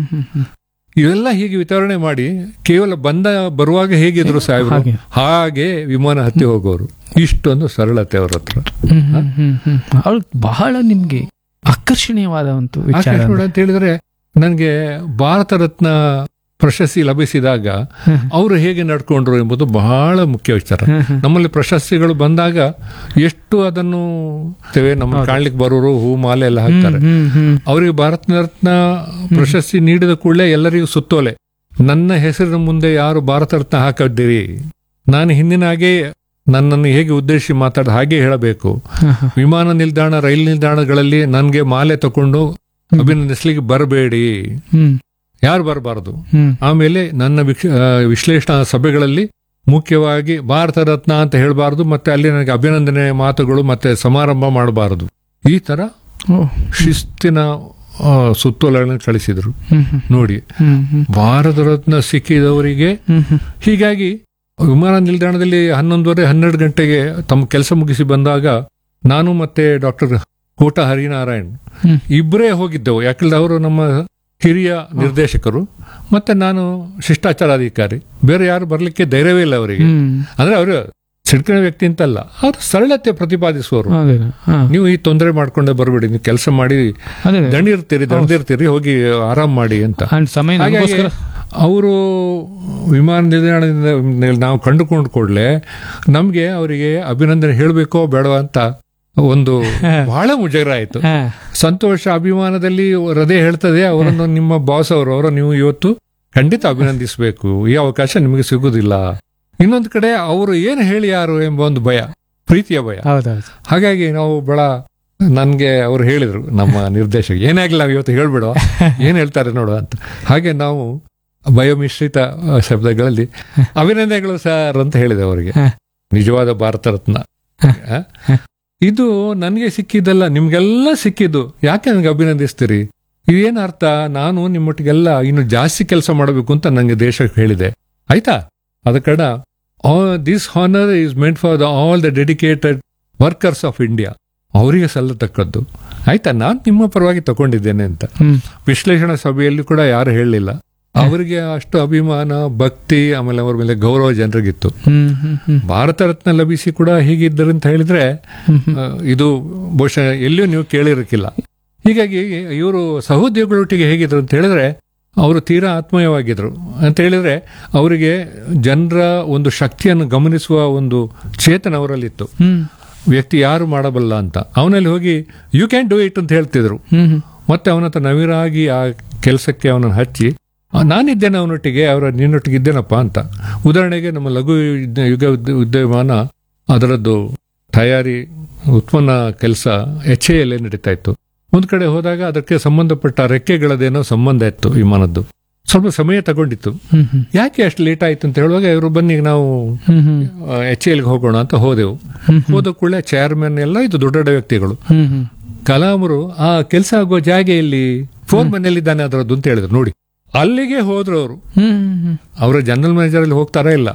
ಇವೆಲ್ಲ ಹೀಗೆ ವಿತರಣೆ ಮಾಡಿ ಕೇವಲ ಬರುವಾಗ ಹೇಗಿದ್ರು ಸಾಹೇಬರು, ಹಾಗೆ ವಿಮಾನ ಹತ್ತಿ ಹೋಗೋರು. ಇಷ್ಟೊಂದು ಸರಳತೆ ಅವ್ರ ಹತ್ರ. ಬಹಳ ನಿಮ್ಗೆ ಆಕರ್ಷಣೀಯವಾದ ಒಂದು ಅಂತ ಹೇಳಿದ್ರೆ, ನನಗೆ ಭಾರತ ರತ್ನ ಪ್ರಶಸ್ತಿ ಲಭಿಸಿದಾಗ ಅವರು ಹೇಗೆ ನಡ್ಕೊಂಡ್ರು ಎಂಬುದು ಬಹಳ ಮುಖ್ಯ ವಿಚಾರ. ನಮ್ಮಲ್ಲಿ ಪ್ರಶಸ್ತಿಗಳು ಬಂದಾಗ ಎಷ್ಟು ಅದನ್ನು ನಮ್ಮ ಕಾಣ್ಲಿಕ್ಕೆ ಬರೋರು ಹೂ ಮಾಲೆ ಎಲ್ಲ ಹಾಕ್ತಾರೆ. ಅವರಿಗೆ ಭಾರತ ರತ್ನ ಪ್ರಶಸ್ತಿ ನೀಡಿದ ಕೂಡಲೇ ಎಲ್ಲರಿಗೂ ಸುತ್ತೋಲೆ, ನನ್ನ ಹೆಸರಿನ ಮುಂದೆ ಯಾರು ಭಾರತ ರತ್ನ ಹಾಕಿದ್ದೀರಿ, ನಾನು ಹಿಂದಿನ ಹಾಗೆ ನನ್ನನ್ನು ಹೇಗೆ ಉದ್ದೇಶಿಸಿ ಮಾತಾಡ ಹಾಗೆ ಹೇಳಬೇಕು. ವಿಮಾನ ನಿಲ್ದಾಣ, ರೈಲು ನಿಲ್ದಾಣಗಳಲ್ಲಿ ನನ್ಗೆ ಮಾಲೆ ತಕೊಂಡು ಅಭಿನಂದಿಸ್ಲಿಕ್ಕೆ ಬರಬೇಡಿ, ಯಾರು ಬರಬಾರದು. ಆಮೇಲೆ ನನ್ನ ವಿಶ್ಲೇಷಣಾ ಸಭೆಗಳಲ್ಲಿ ಮುಖ್ಯವಾಗಿ ಭಾರತ ರತ್ನ ಅಂತ ಹೇಳಬಾರದು, ಮತ್ತೆ ಅಲ್ಲಿ ನನಗೆ ಅಭಿನಂದನೆ ಮಾತುಗಳು ಮತ್ತೆ ಸಮಾರಂಭ ಮಾಡಬಾರದು. ಈ ತರ ಶಿಸ್ತಿನ ಸುತ್ತೋಲೆಗಳನ್ನು ಕಳಿಸಿದ್ರು. ನೋಡಿ, ಭಾರತ ರತ್ನ ಸಿಕ್ಕಿದವರಿಗೆ ಹೀಗಾಗಿ ವಿಮಾನ ನಿಲ್ದಾಣದಲ್ಲಿ 11:30 12 ಗಂಟೆಗೆ ತಮ್ಮ ಕೆಲಸ ಮುಗಿಸಿ ಬಂದಾಗ ನಾನು ಮತ್ತೆ ಡಾಕ್ಟರ್ ಕೋಟ ಹರಿನಾರಾಯಣ್ ಇಬ್ಬರೇ ಹೋಗಿದ್ದೆವು. ಯಾಕಂದ್ರೆ ಅವರು ನಮ್ಮ ಹಿರಿಯ ನಿರ್ದೇಶಕರು, ಮತ್ತೆ ನಾನು ಶಿಷ್ಟಾಚಾರಾಧಿಕಾರಿ. ಬೇರೆ ಯಾರು ಬರ್ಲಿಕ್ಕೆ ಧೈರ್ಯವೇ ಇಲ್ಲ ಅವರಿಗೆ. ಅಂದ್ರೆ ಅವರು ಸಿಡ್ಕಿನ ವ್ಯಕ್ತಿ ಅಂತಲ್ಲ, ಅವ್ರು ಸರಳತೆ ಪ್ರತಿಪಾದಿಸುವವರು. ನೀವು ಈ ತೊಂದರೆ ಮಾಡ್ಕೊಂಡೆ ಬರಬೇಡಿ, ನೀವು ಕೆಲಸ ಮಾಡಿ ದಣಿರ್ತೀರಿ, ಹೋಗಿ ಆರಾಮ್ ಮಾಡಿ ಅಂತ. ಅವರು ವಿಮಾನ ನಿಲ್ದಾಣದಿಂದ ನಾವು ಕಂಡುಕೊಂಡ ಕೂಡಲೇ ನಮ್ಗೆ ಅವರಿಗೆ ಅಭಿನಂದನೆ ಹೇಳಬೇಕೋ ಬೇಡವಾ ಅಂತ ಒಂದು ಬಹಳ ಮುಜುಗರ ಆಯ್ತು. ಸಂತೋಷ, ಅಭಿಮಾನದಲ್ಲಿ ಹೃದಯ ಹೇಳ್ತದೆ ಅವರನ್ನು, ನಿಮ್ಮ ಬಾಸ್ ಅವರ ನೀವು ಇವತ್ತು ಖಂಡಿತ ಅಭಿನಂದಿಸಬೇಕು, ಈ ಅವಕಾಶ ನಿಮಗೆ ಸಿಗುವುದಿಲ್ಲ. ಇನ್ನೊಂದು ಕಡೆ ಅವರು ಏನು ಹೇಳಿ ಯಾರು ಎಂಬ ಒಂದು ಭಯ, ಪ್ರೀತಿಯ ಭಯ. ಹಾಗಾಗಿ ನಾವು ನನ್ಗೆ ಅವ್ರು ಹೇಳಿದ್ರು, ನಮ್ಮ ನಿರ್ದೇಶಕ, ಏನಾಗ್ಲಿ ನಾವು ಇವತ್ತು ಹೇಳ್ಬಿಡುವ, ಏನ್ ಹೇಳ್ತಾರೆ ನೋಡುವ ಅಂತ. ಹಾಗೆ ನಾವು ಭಯಮಿಶ್ರಿತ ಶಬ್ದಗಳಲ್ಲಿ ಅಭಿನಂದನೆಗಳು ಸರ್ ಅಂತ ಹೇಳಿದೆ ಅವರಿಗೆ. ನಿಜವಾದ ಭಾರತ ರತ್ನ ಇದು ನನಗೆ ಸಿಕ್ಕಿದ್ದಲ್ಲ, ನಿಮ್ಗೆಲ್ಲ ಸಿಕ್ಕಿದ್ದು. ಯಾಕೆ ನನಗೆ ಅಭಿನಂದಿಸ್ತೀರಿ? ಇದೇನ ಅರ್ಥ? ನಾನು ನಿಮ್ಮೊಟ್ಟಿಗೆಲ್ಲ ಇನ್ನು ಜಾಸ್ತಿ ಕೆಲಸ ಮಾಡಬೇಕು ಅಂತ ನನಗೆ ದೇಶಕ್ಕೆ ಹೇಳಿದೆ, ಆಯ್ತಾ? ಅದ ಕಡ this honour is meant for all the dedicated workers of India, ಅವರಿಗೆ ಸಲ್ಲತಕ್ಕದ್ದು, ಆಯ್ತಾ? ನಾನು ನಿಮ್ಮ ಪರವಾಗಿ ತಗೊಂಡಿದ್ದೇನೆ ಅಂತ. ವಿಶ್ಲೇಷಣಾ ಸಭೆಯಲ್ಲಿ ಕೂಡ ಯಾರು ಹೇಳಲಿಲ್ಲ. ಅವರಿಗೆ ಅಷ್ಟು ಅಭಿಮಾನ, ಭಕ್ತಿ, ಆಮೇಲೆ ಅವ್ರ ಮೇಲೆ ಗೌರವ ಜನರಿಗಿತ್ತು. ಭಾರತ ರತ್ನ ಲಭಿಸಿ ಕೂಡ ಹೀಗಿದ್ದರು ಅಂತ ಹೇಳಿದ್ರೆ ಇದು ಬಹುಶಃ ಎಲ್ಲಿಯೂ ನೀವು ಕೇಳಿರಕ್ಕಿಲ್ಲ. ಹೀಗಾಗಿ ಇವರು ಸಹೋದ್ಯೋಗಿಗಳೊಟ್ಟಿಗೆ ಹೇಗಿದ್ರು ಅಂತ ಹೇಳಿದ್ರೆ ಅವರು ತೀರಾ ಆತ್ಮೀಯವಾಗಿದ್ರು ಅಂತ ಹೇಳಿದ್ರೆ ಅವರಿಗೆ ಜನರ ಒಂದು ಶಕ್ತಿಯನ್ನು ಗಮನಿಸುವ ಒಂದು ಚೇತನ ಅವರಲ್ಲಿತ್ತು. ವ್ಯಕ್ತಿ ಯಾರು ಮಾಡಬಲ್ಲ ಅಂತ ಅವನಲ್ಲಿ ಹೋಗಿ ಯು ಕ್ಯಾನ್ ಡೂ ಇಟ್ ಅಂತ ಹೇಳ್ತಿದ್ರು. ಮತ್ತೆ ಅವನತ್ರ ನವಿರಾಗಿ ಆ ಕೆಲಸಕ್ಕೆ ಅವನನ್ನು ಹಚ್ಚಿ, ನಾನಿದ್ದೇನೆ ಅವನೊಟ್ಟಿಗೆ, ನಿನ್ನೊಟ್ಟಿಗೆ ಇದ್ದೇನಪ್ಪ ಅಂತ. ಉದಾಹರಣೆಗೆ ನಮ್ಮ ಲಘು ಯುಗ ಉದ್ಯಮಾನ ಅದರದ್ದು ತಯಾರಿ ಉತ್ಪನ್ನ ಕೆಲಸ HAL ನಡೀತಾ ಇತ್ತು. ಒಂದ್ ಕಡೆ ಹೋದಾಗ ಅದಕ್ಕೆ ಸಂಬಂಧಪಟ್ಟ ರೆಕ್ಕೆಗಳದೇನೋ ಸಂಬಂಧ ಇತ್ತು ವಿಮಾನದ್ದು, ಸ್ವಲ್ಪ ಸಮಯ ತಗೊಂಡಿತ್ತು. ಯಾಕೆ ಅಷ್ಟು ಲೇಟ್ ಆಯ್ತು ಅಂತ ಹೇಳುವಾಗ ಇವರು ಬನ್ನಿ ನಾವು HALಗೆ ಹೋಗೋಣ ಅಂತ ಹೋದೆವು. ಹೋದ ಕೂಡಲೇ ಚೇರ್ಮನ್ ಎಲ್ಲ ಇದು ದೊಡ್ಡ ದೊಡ್ಡ ವ್ಯಕ್ತಿಗಳು. ಕಲಾಮರು ಆ ಕೆಲಸ ಆಗೋ ಜಾಗ ಎಲ್ಲಿ, ಫೋನ್ ಮನೆಯಲ್ಲಿದ್ದಾನೆ ಅದರದ್ದು ಅಂತ ಹೇಳಿದ್ರು. ನೋಡಿ, ಅಲ್ಲಿಗೆ ಹೋದ್ರು ಅವರು. ಅವರ ಜನರಲ್ ಮ್ಯಾನೇಜರ್ ಅಲ್ಲಿ ಹೋಗ್ತಾರ ಇಲ್ಲ,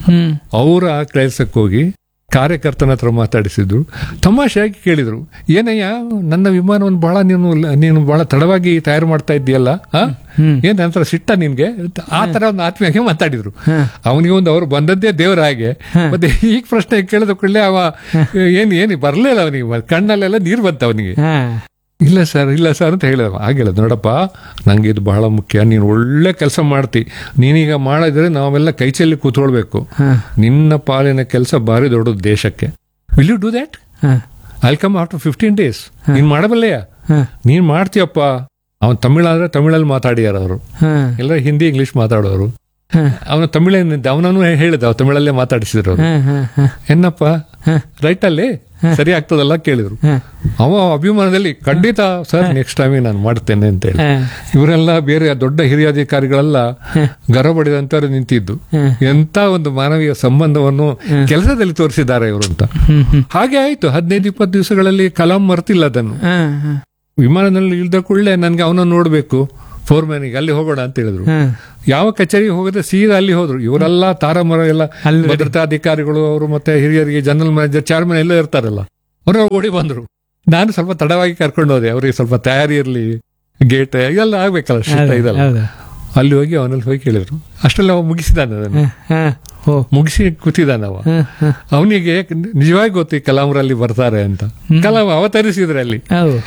ಅವರ ಆ ಕೆಲಸಕ್ಕೆ ಹೋಗಿ ಕಾರ್ಯಕರ್ತನ ಹತ್ರ ಮಾತಾಡಿಸಿದ್ರು. ತಮಾಷೆಯಾಗಿ ಕೇಳಿದ್ರು, ಏನಯ್ಯ ನನ್ನ ವಿಮಾನವನ್ನು ನೀನು ಬಹಳ ತಡವಾಗಿ ತಯಾರು ಮಾಡ್ತಾ ಇದ್ದೀಯಲ್ಲ, ಏನ್ ನಂತರ ಸಿಟ್ಟ ನಿನ್ಗೆ? ಆ ತರ ಒಂದು ಆತ್ಮೀಯವಾಗಿ ಮಾತಾಡಿದ್ರು. ಅವನಿಗೆ ಒಂದು ಅವ್ರು ಬಂದದ್ದೇ ದೇವರ ಹಾಗೆ. ಮತ್ತೆ ಈಗ ಪ್ರಶ್ನೆ ಕೇಳಿದ ಕೂಡಲೇ ಅವ ಏನು ಬರ್ಲಿಲ್ಲ, ಅವನಿಗೆ ಕಣ್ಣಲ್ಲೆಲ್ಲ ನೀರು ಬಂತ ಅವನಿಗೆ. ಇಲ್ಲ ಸರ್ ಅಂತ ಹೇಳಿದ. ಆಗಿಲ್ಲ, ನೋಡಪ್ಪ ನಂಗೆ ಇದು ಬಹಳ ಮುಖ್ಯ, ನೀನು ಒಳ್ಳೆ ಕೆಲಸ ಮಾಡ್ತಿ, ನೀನೀಗ ಮಾಡಿದ್ರೆ ನಾವೆಲ್ಲ ಕೈ ಚೆಲ್ಲಿ ಕೂತ್ಕೊಳ್ಬೇಕು. ನಿನ್ನ ಪಾಲಿನ ಕೆಲಸ ಭಾರಿ ದೊಡ್ಡದು ದೇಶಕ್ಕೆ. Will you do that? I come after 15 days. ನೀನ್ ಮಾಡಬಲ್ಲೆಯ? ನೀನ್ ಮಾಡ್ತೀಯಪ್ಪ. ಅವನ್ ತಮಿಳಾದ್ರೆ ತಮಿಳಲ್ಲಿ ಮಾತಾಡಿಯಾರ ಅವರು, ಎಲ್ಲ ಹಿಂದಿ ಇಂಗ್ಲಿಷ್ ಮಾತಾಡೋರು. ಅವನ ಅವನನ್ನು ಹೇಳಿದ, ತಮಿಳಲ್ಲೇ ಮಾತಾಡಿಸಿದ್ರು ಅವರು. ಏನಪ್ಪ ರೈಟ್ ಅಲ್ಲಿ ಸರಿ ಆಗ್ತದಲ್ಲ ಕೇಳಿದ್ರು. ಅವ ಅಭಿಮಾನದಲ್ಲಿ ಖಂಡಿತ ಸರ್ ನೆಕ್ಸ್ಟ್ ಟೈಮ್ ನಾನು ಮಾಡ್ತೇನೆ ಅಂತ ಹೇಳಿ. ಇವರೆಲ್ಲ ಬೇರೆ ದೊಡ್ಡ ಹಿರಿಯ ಅಧಿಕಾರಿಗಳೆಲ್ಲ ಗರ್ವಪಡಿದಂತವ್ರು ನಿಂತಿದ್ದು. ಎಂತ ಒಂದು ಮಾನವೀಯ ಸಂಬಂಧವನ್ನು ಕೆಲಸದಲ್ಲಿ ತೋರಿಸಿದ್ದಾರೆ ಇವರು ಅಂತ. ಹಾಗೆ ಆಯ್ತು. 15-20 ದಿವಸಗಳಲ್ಲಿ ಕಲಾಂ ಮರ್ತಿಲ್ಲ ಅದನ್ನು. ವಿಮಾನದಲ್ಲಿ ಇಳಿದ ಕೂಡಲೇ ನನ್ಗೆ ಅವನನ್ನು ನೋಡ್ಬೇಕು, ಫೋರ್ಮ್ಯಾನಿಗೆ ಅಲ್ಲಿ ಹೋಗೋಣ ಅಂತ ಹೇಳಿದ್ರು. ಯಾವ ಕಚೇರಿಗೆ ಹೋಗಿದ್ರೆ ಸೀದಾ ಅಲ್ಲಿ ಹೋದ್ರು. ಇವರೆಲ್ಲ ತಾರಮರ ಎಲ್ಲ ಭದ್ರತಾ ಅಧಿಕಾರಿಗಳು, ಅವರು ಮತ್ತೆ ಹಿರಿಯರಿಗೆ ಜನರಲ್ ಮ್ಯಾನೇಜರ್, ಚೇರ್ಮನ್ ಎಲ್ಲ ಇರ್ತಾರಲ್ಲ, ಅವರು ಓಡಿ ಬಂದ್ರು. ನಾನು ಸ್ವಲ್ಪ ತಡವಾಗಿ ಕರ್ಕೊಂಡು ಹೋದೆ, ಅವ್ರಿಗೆ ಸ್ವಲ್ಪ ತಯಾರಿ ಇರ್ಲಿ, ಗೇಟ್ ಇದೆಲ್ಲ ಆಗ್ಬೇಕಲ್ಲ, ಶಿಷ್ಟ ಇದೆಲ್ಲ. ಅಲ್ಲಿ ಹೋಗಿ ಅವನಲ್ಲಿ ಹೋಗಿ ಕೇಳಿದ್ರು. ಅಷ್ಟೆಲ್ಲ ಅವ ಮುಗಿಸಿದಾನೆ, ಅದನ್ನು ಮುಗಿಸಿ ಕೂತಿದ್ದಾನ ಅವ. ಅವನಿಗೆ ನಿಜವಾಗಿ ಗೊತ್ತು ಈ ಕಲಾಂರಲ್ಲಿ ಬರ್ತಾರೆ ಅಂತ. ಕಲಾಂ ಅವತರಿಸಿದ್ರೆ ಅಲ್ಲಿ,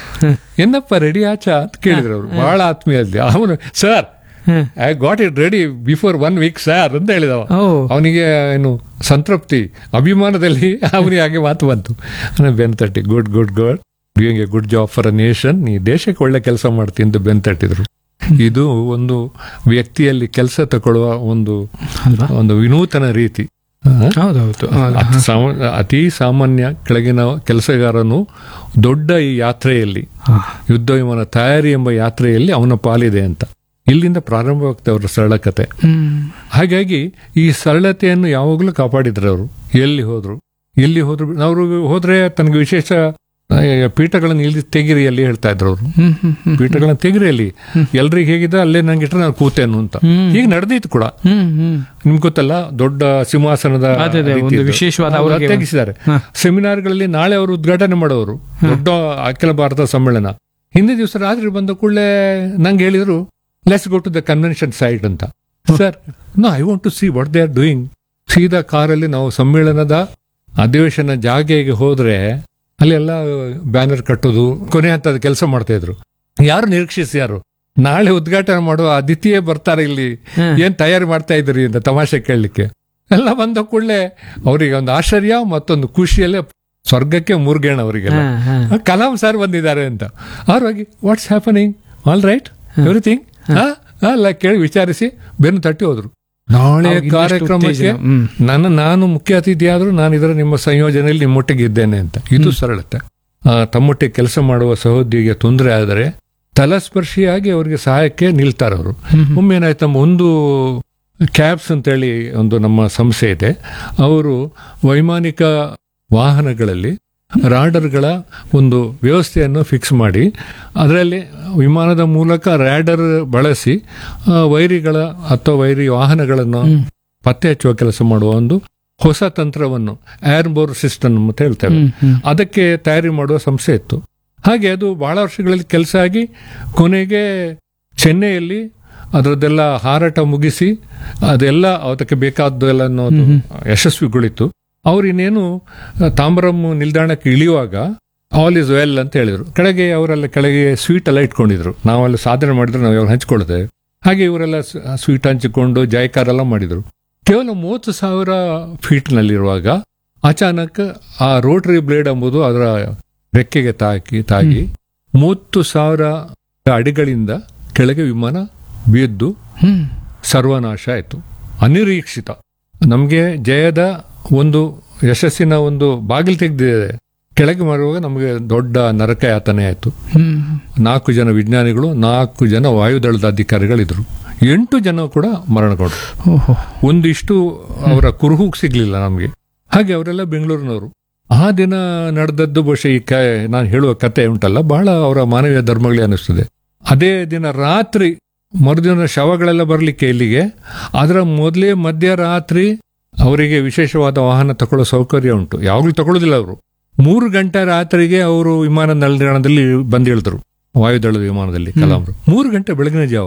ಏನಪ್ಪ ರೆಡಿ ಆಚಾ ಅಂತ ಕೇಳಿದ್ರು ಅವರು, ಬಹಳ ಆತ್ಮೀಯಲ್ಲಿ. ಅವನು sir I got it ready before 1 week sir ಅಂತ ಹೇಳಿದವ. ಅವನಿಗೆ ಏನು ಸಂತೃಪ್ತಿ, ಅಭಿಮಾನದಲ್ಲಿ ಅವನಿಗೆ ಹಾಗೆ ಮಾತು ಬಂತು. ಬೆನ್ ತಟ್ಟಿ, good doing A good job for a nation, ನೀ ದೇಶಕ್ಕೆ ಒಳ್ಳೆ ಕೆಲಸ ಮಾಡ್ತೀನಿ ಅಂತ ಬೆನ್ ತಟ್ಟಿದ್ರು. ಇದು ಒಂದು ವ್ಯಕ್ತಿಯಲ್ಲಿ ಕೆಲಸ ತಗೊಳ್ಳುವ ಒಂದು ವಿನೂತನ ರೀತಿ. ಅತಿ ಸಾಮಾನ್ಯ ಕೆಳಗಿನ ಕೆಲಸಗಾರನು ದೊಡ್ಡ ಈ ಯಾತ್ರೆಯಲ್ಲಿ, ಯುದ್ಧ ವಿಮಾನ ತಯಾರಿ ಎಂಬ ಯಾತ್ರೆಯಲ್ಲಿ ಅವನ ಪಾಲಿದೆ ಅಂತ. ಇಲ್ಲಿಂದ ಪ್ರಾರಂಭವಾಗ್ತದೆ ಅವರ ಸರಳ ಕತೆ. ಹಾಗಾಗಿ ಈ ಸರಳತೆಯನ್ನು ಯಾವಾಗಲೂ ಕಾಪಾಡಿದ್ರು ಅವರು. ಎಲ್ಲಿ ಹೋದ್ರು ಅವರು ಹೋದ್ರೆ ತನಗೆ ವಿಶೇಷ ಪೀಠಗಳನ್ನು ಇಲ್ಲಿ ತೆಗಿರಿ ಅಲ್ಲಿ ಹೇಳ್ತಾ ಇದ್ರು ಅವರು. ಹ್ಮ್ ಹ್ಮ್ ಹ್ಮ್ ಪೀಠಗಳನ್ನ ತೆಗಿರಿ ಅಲ್ಲಿ, ಎಲ್ರಿಗೆ ಹೇಗಿದೆ ಅಲ್ಲೇ ನಂಗೆ ಇಟ್ರೆ ನಾನು ಕೂತೇನು ಅಂತ. ಈಗ ನಡೆದಿತ್ತು ಕೂಡ, ಹ್ಮ್ ಹ್ಮ್ ನಿಮ್ಗೆ ಗೊತ್ತಲ್ಲ, ದೊಡ್ಡ ಸಿಂಹಾಸನದ ಅದೇ ಅದೇ, ರೀತಿ ಒಂದು ಇದ್ದು. ವಿಶೇಷವಾದ ಅವ್ರು ಅವ್ರಿಗೆ ತೆಗಿಸಿದ್ದಾರೆ. ಸೆಮಿನಾರ್ಗಳಲ್ಲಿ ನಾಳೆ ಅವರು ಉದ್ಘಾಟನೆ ಮಾಡೋರು, ದೊಡ್ಡ ಅಖಿಲ ಭಾರತ ಸಮ್ಮೇಳನ. ಹಿಂದಿನ ದಿವಸ ರಾತ್ರಿ ಬಂದ ಕೂಡಲೇ ನಂಗೆ ಹೇಳಿದ್ರು, let's go to the convention site ಅಂತ. Sir, no, I want to see what they are doing. ಸೀದಾ ಕಾರಲ್ಲಿ ನಾವು ಸಮ್ಮೇಳನದ ಅಧಿವೇಶನ ಜಾಗೆಗೆ ಹೋದ್ರೆ ಅಲ್ಲೆಲ್ಲ ಬ್ಯಾನರ್ ಕಟ್ಟೋದು, ಕೊನೆ ಹಂತದ ಕೆಲಸ ಮಾಡ್ತಾ ಇದ್ರು. ಯಾರು ನಿರೀಕ್ಷಿಸಿ, ಯಾರು ನಾಳೆ ಉದ್ಘಾಟನೆ ಮಾಡುವ ಅತಿಥಿಯೇ ಬರ್ತಾರೆ ಇಲ್ಲಿ, ಏನ್ ತಯಾರಿ ಮಾಡ್ತಾ ಇದ್ರಿ ಅಂತ ತಮಾಷೆ ಕೇಳಲಿಕ್ಕೆ. ಎಲ್ಲ ಬಂದ ಕೂಡಲೇ ಅವರಿಗೆ ಒಂದು ಆಶ್ಚರ್ಯ, ಮತ್ತೊಂದು ಖುಷಿಯಲ್ಲೇ ಸ್ವರ್ಗಕ್ಕೆ ಮೂರ್ಗೇಣ ಅವರಿಗೆಲ್ಲ. ಕಲಾಂ ಸರ್ ಬಂದಿದ್ದಾರೆ ಅಂತ. ಅವ್ರು ಹೋಗಿ what's happening, all right, everything ಅಲ್ಲ ಕೇಳಿ ವಿಚಾರಿಸಿ ಬೆನ್ನು ತಟ್ಟಿ ಹೋದ್ರು. ನಾಳೆ ಕಾರ್ಯಕ್ರಮಕ್ಕೆ ನಾನು ಮುಖ್ಯ ಅತಿಥಿ ಆದ್ರೂ ನಾನು ಇದರ ನಿಮ್ಮ ಸಂಯೋಜನೆಯಲ್ಲಿ ನಿಮ್ಮೊಟ್ಟಿಗೆ ಇದ್ದೇನೆ ಅಂತ. ಇದು ಸರಳತೆ. ತಮ್ಮೊಟ್ಟಿಗೆ ಕೆಲಸ ಮಾಡುವ ಸಹೋದ್ಯೋಗಿಗೆ ತೊಂದರೆ ಆದರೆ ತಲಸ್ಪರ್ಶಿಯಾಗಿ ಅವರಿಗೆ ಸಹಾಯಕ್ಕೆ ನಿಲ್ತಾರೆ ಅವರು. ಒಮ್ಮೆ ಏನಾಯ್ತಮ್ಮ, ಒಂದು ಕ್ಯಾಬ್ಸ್ ಅಂತೇಳಿ ಒಂದು ನಮ್ಮ ಸಂಸ್ಥೆ ಇದೆ. ಅವರು ವೈಮಾನಿಕ ವಾಹನಗಳಲ್ಲಿ ರಾಡರ್ಗಳ ಒಂದು ವ್ಯವಸ್ಥೆಯನ್ನು ಫಿಕ್ಸ್ ಮಾಡಿ, ಅದರಲ್ಲಿ ವಿಮಾನದ ಮೂಲಕ ರ್ಯಾಡರ್ ಬಳಸಿ ವೈರಿಗಳ ಅಥವಾ ವೈರಿ ವಾಹನಗಳನ್ನು ಪತ್ತೆ ಹಚ್ಚುವ ಕೆಲಸ ಮಾಡುವ ಒಂದು ಹೊಸ ತಂತ್ರವನ್ನು ಏರ್ಬೋರ್ ಸಿಸ್ಟಮ್ ಅಂತ ಹೇಳ್ತೇವೆ, ಅದಕ್ಕೆ ತಯಾರಿ ಮಾಡುವ ಸಂಸ್ಥೆ ಇತ್ತು. ಹಾಗೆ ಅದು ಬಹಳ ವರ್ಷಗಳಲ್ಲಿ ಕೆಲಸ ಆಗಿ ಕೊನೆಗೆ ಚೆನ್ನೈಯಲ್ಲಿ ಅದರದ್ದೆಲ್ಲ ಹಾರಾಟ ಮುಗಿಸಿ ಅದೆಲ್ಲ ಅದಕ್ಕೆ ಬೇಕಾದ್ದೆಲ್ಲ ಅನ್ನೋದು ಯಶಸ್ವಿಗೊಳಿತು. ಅವ್ರು ಇನ್ನೇನು ತಾಂಬರಂ ನಿಲ್ದಾಣಕ್ಕೆ ಇಳಿಯುವಾಗ ಆಲ್ ಇಸ್ ವೆಲ್ ಅಂತ ಹೇಳಿದ್ರು. ಅವರೆಲ್ಲ ಕೆಳಗೆ ಸ್ವೀಟ್ ಎಲ್ಲ ಇಟ್ಕೊಂಡಿದ್ರು. ನಾವೆಲ್ಲ ಸಾಧನೆ ಮಾಡಿದ್ರೆ ನಾವು ಅವ್ರು ಹಂಚ್ಕೊಳ್ತೇವೆ. ಹಾಗೆ ಇವರೆಲ್ಲ ಸ್ವೀಟ್ ಹಂಚಿಕೊಂಡು ಜಯಕಾರೆಲ್ಲ ಮಾಡಿದ್ರು. ಕೇವಲ 30,000 ಫೀಟ್ನಲ್ಲಿರುವಾಗ ಅಚಾನಕ್ ಆ ರೋಟರಿ ಬ್ಲೇಡ್ ಎಂಬುದು ಅದರ ರೆಕ್ಕೆಗೆ ತಾಗಿ 30,000 ಅಡಿಗಳಿಂದ ಕೆಳಗೆ ವಿಮಾನ ಬಿದ್ದು ಸರ್ವನಾಶ ಆಯಿತು. ಅನಿರೀಕ್ಷಿತ. ನಮಗೆ ಜಯದ ಒಂದು ಯಶಸ್ಸಿನ ಒಂದು ಬಾಗಿಲು ತೆಗೆದಿದೆ. ಕೆಳಗೆ ಮಾಡುವಾಗ ನಮಗೆ ದೊಡ್ಡ ನರಕ ಯಾತನೆ ಆಯಿತು. 4 ಜನ ವಿಜ್ಞಾನಿಗಳು, 4 ಜನ ವಾಯುದಳದ ಅಧಿಕಾರಿಗಳಿದ್ರು, 8 ಜನ ಕೂಡ ಮರಣಗೊಂಡ್ರು. ಒಂದಿಷ್ಟು ಅವರ ಕುರುಹುಗ್ ಸಿಗ್ಲಿಲ್ಲ ನಮಗೆ. ಹಾಗೆ ಅವರೆಲ್ಲ ಬೆಂಗಳೂರಿನವರು. ಆ ದಿನ ನಡೆದದ್ದು ಬಹುಶಃ ನಾನು ಹೇಳುವ ಕತೆ ಉಂಟಲ್ಲ, ಬಹಳ ಅವರ ಮಾನವೀಯ ಧರ್ಮಗಳೇ ಅನ್ನಿಸ್ತದೆ. ಅದೇ ದಿನ ರಾತ್ರಿ, ಮರುದಿನ ಶವಗಳೆಲ್ಲ ಬರಲಿಕ್ಕೆ ಇಲ್ಲಿಗೆ, ಅದರ ಮೊದಲೇ ಮಧ್ಯರಾತ್ರಿ ಅವರಿಗೆ ವಿಶೇಷವಾದ ವಾಹನ ತಗೊಳ್ಳೋ ಸೌಕರ್ಯ ಉಂಟು. ಯಾವಾಗಲೂ ತಗೊಳ್ಳೋದಿಲ್ಲ ಅವರು. 3 ಗಂಟೆ ರಾತ್ರಿಗೆ ಅವರು ವಿಮಾನ ನಿಲ್ದಾಣದಲ್ಲಿ ಬಂದಿಳಿದ್ರು, ವಾಯುದಳದ ವಿಮಾನದಲ್ಲಿ ಕಲಾಂರು. 3 ಗಂಟೆ ಬೆಳಗಿನ ಜಾವ.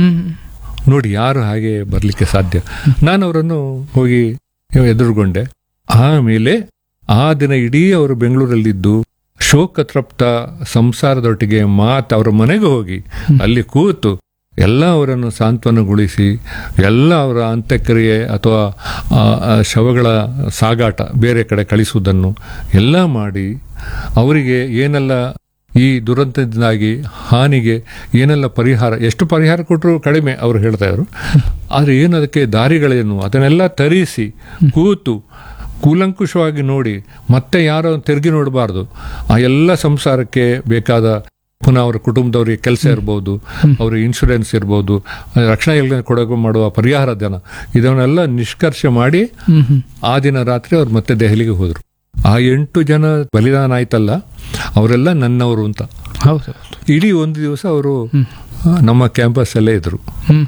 ನೋಡಿ, ಯಾರು ಹಾಗೆ ಬರ್ಲಿಕ್ಕೆ ಸಾಧ್ಯ? ನಾನು ಅವರನ್ನು ಹೋಗಿ ಎದುರುಗೊಂಡೆ. ಆಮೇಲೆ ಆ ದಿನ ಇಡೀ ಅವರು ಬೆಂಗಳೂರಲ್ಲಿದ್ದು ಶೋಕತೃಪ್ತ ಸಂಸಾರದೊಟ್ಟಿಗೆ ಅವರ ಮನೆಗೆ ಹೋಗಿ ಅಲ್ಲಿ ಕೂತು ಎಲ್ಲ ಅವರನ್ನು ಸಾಂತ್ವನಗೊಳಿಸಿ, ಎಲ್ಲ ಅವರ ಅಂತ್ಯಕ್ರಿಯೆ ಅಥವಾ ಶವಗಳ ಸಾಗಾಟ ಬೇರೆ ಕಡೆ ಕಳಿಸುವುದನ್ನು ಎಲ್ಲ ಮಾಡಿ, ಅವರಿಗೆ ಏನೆಲ್ಲ ಈ ದುರಂತದಿಂದಾಗಿ ಹಾನಿಗೆ ಏನೆಲ್ಲ ಪರಿಹಾರ, ಎಷ್ಟು ಪರಿಹಾರ ಕೊಟ್ಟರು ಕಡಿಮೆ ಅವರು ಹೇಳ್ತಾ ಇದ್ರು. ಆದರೆ ಏನು ಅದಕ್ಕೆ ದಾರಿಗಳೇನು ಅದನ್ನೆಲ್ಲ ತರಿಸಿ ಕೂತು ಕೂಲಂಕುಷವಾಗಿ ನೋಡಿ, ಮತ್ತೆ ಯಾರೋ ತಿರುಗಿ ನೋಡಬಾರ್ದು. ಆ ಎಲ್ಲ ಸಂಸಾರಕ್ಕೆ ಬೇಕಾದ ಪುನಃ ಅವರ ಕುಟುಂಬದವರಿಗೆ ಕೆಲಸ ಇರ್ಬೋದು, ಅವ್ರಿಗೆ ಇನ್ಶೂರೆನ್ಸ್ ಇರ್ಬೋದು, ರಕ್ಷಣಾ ಇಲಾಖೆ ಕೊಡಗು ಮಾಡುವ ಪರಿಹಾರ ಧನ, ಇದನ್ನೆಲ್ಲ ನಿಷ್ಕರ್ಷ ಮಾಡಿ ಆ ದಿನ ರಾತ್ರಿ ಅವ್ರು ಮತ್ತೆ ದೆಹಲಿಗೆ ಹೋದ್ರು. ಆ 8 ಜನ ಬಲಿದಾನ ಆಯ್ತಲ್ಲ, ಅವರೆಲ್ಲ ನನ್ನವರು ಅಂತ. ಇಡೀ ಒಂದು ದಿವಸ ಅವರು ನಮ್ಮ ಕ್ಯಾಂಪಸ್ ಅಲ್ಲೇ ಇದ್ರು.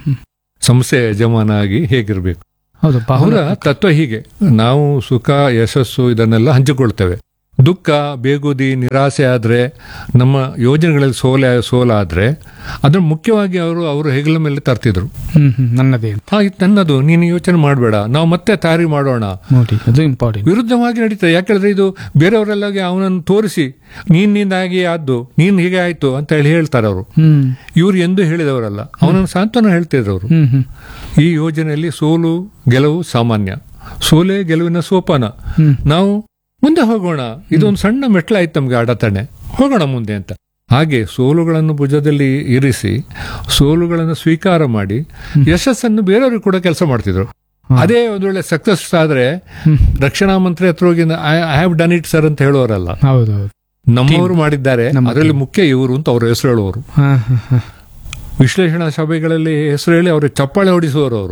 ಸಂಸ್ಥೆ ಯಜಮಾನ ಆಗಿ ಹೇಗಿರ್ಬೇಕು. ಅವರ ತತ್ವ ಹೀಗೆ: ನಾವು ಸುಖ, ಯಶಸ್ಸು ಇದನ್ನೆಲ್ಲ ಹಂಚಿಕೊಳ್ತೇವೆ. ದುಃಖ, ಬೇಗುದಿ, ನಿರಾಸೆ ಆದ್ರೆ, ನಮ್ಮ ಯೋಜನೆಗಳಲ್ಲಿ ಸೋಲಾದ್ರೆ ಅದನ್ನು ಮುಖ್ಯವಾಗಿ ಅವರು ಹೆಗಲ ಮೇಲೆ ತರ್ತಿದ್ರು. ನನ್ನದೇ ನನ್ನದು, ನೀನು ಯೋಚನೆ ಮಾಡಬೇಡ, ನಾವು ಮತ್ತೆ ತಯಾರಿ ಮಾಡೋಣ. ಅದು ಇಂಪಾರ್ಟೆಂಟ್. ವಿರುದ್ಧವಾಗಿ ನಡೀತದೆ. ಯಾಕಂದ್ರೆ ಇದು ಬೇರೆಯವರೆಲ್ಲ ಅವನನ್ನು ತೋರಿಸಿ ನೀನಿಂದಾಗಿ ಆದ್ದು, ನೀನ್ ಹೀಗೆ ಆಯ್ತು ಅಂತ ಹೇಳ್ತಾರೆ ಅವರು. ಇವ್ರು ಎಂದು ಹೇಳಿದವರಲ್ಲ, ಅವನನ್ನು ಸಾಂತ್ವನ ಹೇಳ್ತಿದ್ರು ಅವರು. ಈ ಯೋಜನೆಯಲ್ಲಿ ಸೋಲು ಗೆಲುವು ಸಾಮಾನ್ಯ, ಸೋಲೆ ಗೆಲುವಿನ ಸೋಪಾನ. ನಾವು ಮುಂದೆ ಹೋಗೋಣ, ಇದೊಂದು ಸಣ್ಣ ಮೆಟ್ಲಾಯ್ತು ನಮ್ಗೆ ಅಡತಣೆ, ಹೋಗೋಣ ಮುಂದೆ ಅಂತ. ಹಾಗೆ ಸೋಲುಗಳನ್ನು ಭುಜದಲ್ಲಿ ಇರಿಸಿ, ಸೋಲುಗಳನ್ನು ಸ್ವೀಕಾರ ಮಾಡಿ, ಯಶಸ್ಸನ್ನು ಬೇರೆಯವ್ರಿಗೆ ಕೂಡ ಕೆಲಸ ಮಾಡ್ತಿದ್ರು. ಅದೇ ಒಂದು ವೇಳೆ ಸಕ್ಸಸ್ ಆದ್ರೆ ರಕ್ಷಣಾ ಮಂತ್ರಿ ಹತ್ರ ಹೋಗಿ I have done it sir ಅಂತ ಹೇಳೋರಲ್ಲ, ನಮ್ಮವರು ಮಾಡಿದ್ದಾರೆ, ಅದರಲ್ಲಿ ಮುಖ್ಯ ಇವರು ಅಂತ ಅವ್ರ ಹೆಸರು ಹೇಳುವವರು. ವಿಶ್ಲೇಷಣಾ ಸಭೆಗಳಲ್ಲಿ ಹೆಸರು ಹೇಳಿ ಅವ್ರಿಗೆ ಚಪ್ಪಾಳೆ ಹೊಡಿಸುವವರು ಅವರು.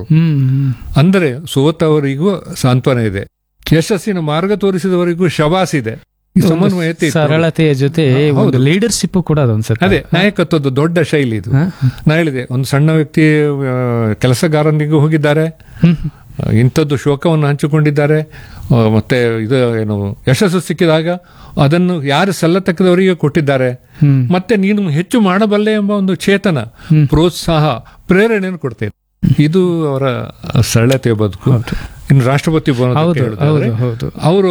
ಅಂದರೆ ಸೋತವರಿಗೂ ಸಾಂತ್ವನ ಇದೆ, ಯಶಸ್ಸಿನ ಮಾರ್ಗ ತೋರಿಸಿದವರಿಗೂ ಶಬಾಸ್ ಇದೆ. ಈ ಸಮನ್ವಯತೆ ಇತ್ತು. ಸರಳತೆಯ ಜೊತೆ ಒಂದು ಲೀಡರ್ಶಿಪ್ ಕೂಡ ಅದೊಂದ್ಸತಿ. ಅದೇ ನಾಯಕತ್ವದ ದೊಡ್ಡ ಶೈಲಿ ಇದು. ನಾ ಹೇಳಿದೆ, ಒಂದು ಸಣ್ಣ ವ್ಯಕ್ತಿ ಕೆಲಸಗಾರನಿಗೂ ಹೋಗಿದ್ದಾರೆ, ಇಂಥದ್ದು ಶೋಕವನ್ನು ಹಂಚಿಕೊಂಡಿದ್ದಾರೆ, ಮತ್ತೆ ಇದು ಏನು ಯಶಸ್ಸು ಸಿಕ್ಕಿದಾಗ ಅದನ್ನು ಯಾರು ಸಲ್ಲತಕ್ಕದವರಿಗೆ ಕೊಟ್ಟಿದ್ದಾರೆ, ಮತ್ತೆ ನೀನು ಹೆಚ್ಚು ಮಾಡಬಲ್ಲೆ ಎಂಬ ಒಂದು ಚೇತನ, ಪ್ರೋತ್ಸಾಹ, ಪ್ರೇರಣೆಯನ್ನು ಕೊಡ್ತೇನೆ. ಇದು ಅವರ ಸರಳತೆಯ ಬದುಕು. ಇನ್ನು ರಾಷ್ಟ್ರಪತಿ ಭವನ ಅವರು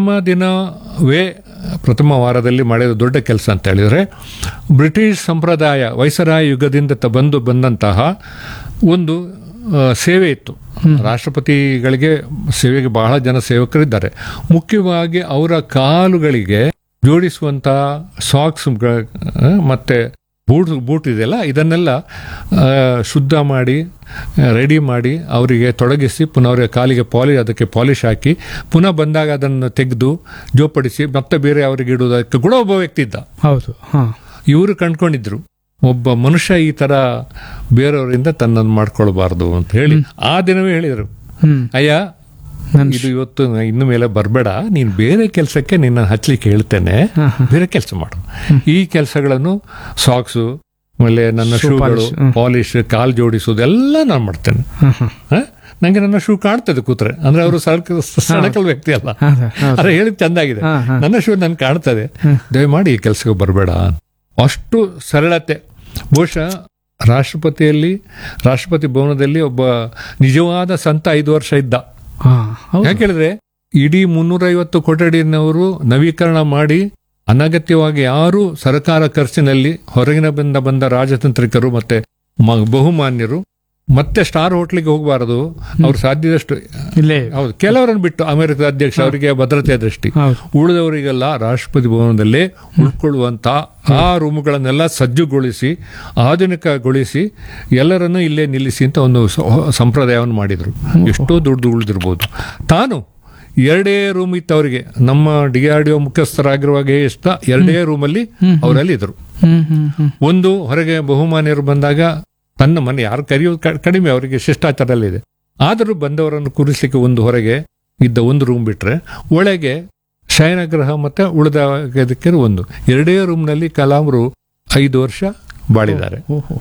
ಪ್ರಥಮ ವಾರದಲ್ಲಿ ಮಾಡಿದ ದೊಡ್ಡ ಕೆಲಸ ಅಂತ ಹೇಳಿದ್ರೆ, ಬ್ರಿಟಿಷ್ ಸಂಪ್ರದಾಯ ವೈಸರಾಯ ಯುಗದಿಂದ ಬಂದಂತಹ ಒಂದು ಸೇವೆ ಇತ್ತು. ರಾಷ್ಟ್ರಪತಿಗಳಿಗೆ ಸೇವೆಗೆ ಬಹಳ ಜನ ಸೇವಕರಿದ್ದಾರೆ. ಮುಖ್ಯವಾಗಿ ಅವರ ಕಾಲುಗಳಿಗೆ ಜೋಡಿಸುವಂತಹ ಸಾಕ್ಸ್ ಮತ್ತೆ ಬೂಟ್ ಇದೆಯಲ್ಲ, ಇದನ್ನೆಲ್ಲ ಶುದ್ಧ ಮಾಡಿ ರೆಡಿ ಮಾಡಿ ಅವರಿಗೆ ತೊಡಗಿಸಿ ಪುನಃ ಅವರ ಕಾಲಿಗೆ ಅದಕ್ಕೆ ಪಾಲಿಶ್ ಹಾಕಿ ಪುನಃ ಬಂದಾಗ ಅದನ್ನು ತೆಗೆದು ಜೋಪಡಿಸಿ ಮತ್ತೆ ಬೇರೆ ಅವರಿಗೆ ಇಡುವುದಕ್ಕೆ ಕೂಡ ಒಬ್ಬ ವ್ಯಕ್ತಿ ಇದ್ದ. ಹೌದು. ಇವರು ಕಂಡ್ಕೊಂಡಿದ್ರು, ಒಬ್ಬ ಮನುಷ್ಯ ಈ ತರ ಬೇರೆಯವರಿಂದ ತನ್ನನ್ನು ಮಾಡ್ಕೊಳ್ಬಾರ್ದು ಅಂತ ಹೇಳಿ ಆ ದಿನವೇ ಹೇಳಿದರು, ಅಯ್ಯ ಇದು ಇವತ್ತು ಇನ್ನು ಮೇಲೆ ಬರಬೇಡ, ನೀನು ಬೇರೆ ಕೆಲಸಕ್ಕೆ ನಿನ್ನ ಹಚ್ಚಲಿಕ್ಕೆ ಹೇಳ್ತೇನೆ, ಬೇರೆ ಕೆಲಸ ಮಾಡು. ಈ ಕೆಲಸಗಳನ್ನು ಸಾಕ್ಸು, ಆಮೇಲೆ ನನ್ನ ಶೂಗಳು ಪಾಲಿಶ್, ಕಾಲ್ ಜೋಡಿಸೋದು ಎಲ್ಲ ನಾನು ಮಾಡ್ತೇನೆ. ನಂಗೆ ನನ್ನ ಶೂ ಕಾಣ್ತದೆ ಕೂತ್ರೆ, ಅಂದ್ರೆ ಅವರು ಸಣಕಲ್ ವ್ಯಕ್ತಿ ಅಲ್ಲ, ಅದ್ರ ಹೇಳಿದ್ ಚಂದಾಗಿದೆ, ನನ್ನ ಶೂ ನನ್ ಕಾಣ್ತದೆ, ದಯಮಾಡಿ ಈ ಕೆಲಸಕ್ಕೆ ಬರಬೇಡ. ಅಷ್ಟು ಸರಳತೆ. ಬಹುಶಃ ರಾಷ್ಟ್ರಪತಿ ಭವನದಲ್ಲಿ ಒಬ್ಬ ನಿಜವಾದ ಸಂತ 5 ವರ್ಷ ಇದ್ದ. ಯಾಕೇಳಿದ್ರೆ ಇಡೀ 350 ಕೊಠಡಿನವರು ನವೀಕರಣ ಮಾಡಿ, ಅನಗತ್ಯವಾಗಿ ಯಾರು ಸರ್ಕಾರ ಖರ್ಚಿನಲ್ಲಿ ಹೊರಗಿನ ಬಂದ ರಾಜತಾಂತ್ರಿಕರು ಮತ್ತೆ ಬಹುಮಾನ್ಯರು ಮತ್ತೆ ಸ್ಟಾರ್ ಹೋಟ್ಲಿಗೆ ಹೋಗಬಾರದು, ಅವ್ರು ಸಾಧ್ಯದಷ್ಟು ಹೌದು ಕೆಲವರನ್ನು ಬಿಟ್ಟು, ಅಮೆರಿಕದ ಅಧ್ಯಕ್ಷ ಅವರಿಗೆ ಭದ್ರತೆಯ ದೃಷ್ಟಿ, ಉಳಿದವರಿಗೆಲ್ಲ ರಾಷ್ಟ್ರಪತಿ ಭವನದಲ್ಲೇ ಉಳ್ಕೊಳ್ಳುವಂತ ಆ ರೂಮುಗಳನ್ನೆಲ್ಲ ಸಜ್ಜುಗೊಳಿಸಿ ಆಧುನಿಕಗೊಳಿಸಿ ಎಲ್ಲರನ್ನೂ ಇಲ್ಲೇ ನಿಲ್ಲಿಸಿ ಅಂತ ಒಂದು ಸಂಪ್ರದಾಯವನ್ನು ಮಾಡಿದ್ರು. ಎಷ್ಟೋ ದುಡ್ಡು ಉಳಿದಿರ್ಬೋದು. ತಾನು 2 ರೂಮ್ ಇತ್ತು ಅವರಿಗೆ. ನಮ್ಮ DRDO ಮುಖ್ಯಸ್ಥರಾಗಿರುವಾಗ 2 ರೂಮಲ್ಲಿ ಅವರಲ್ಲಿ ಇದ್ರು. ಒಂದು ಹೊರಗೆ ಬಹುಮಾನ್ಯರು ಬಂದಾಗ ತನ್ನ ಮನೆ ಯಾರು ಕರೆಯೋದು ಕಡಿಮೆ, ಅವರಿಗೆ ಶಿಷ್ಟಾಚಾರದಲ್ಲಿ ಇದೆ. ಆದರೂ ಬಂದವರನ್ನು ಕೂರಿಸಲಿಕ್ಕೆ ಒಂದು ಹೊರಗೆ ಇದ್ದ ಒಂದು ರೂಮ್ ಬಿಟ್ರೆ, ಒಳಗೆ ಶಯನಗೃಹ ಮತ್ತೆ ಉಳಿದಕ್ಕೆ ಒಂದು 2 ರೂಮ್ನಲ್ಲಿ ಕಲಾಂರು 5 ವರ್ಷ ಬಾಳಿದ್ದಾರೆ.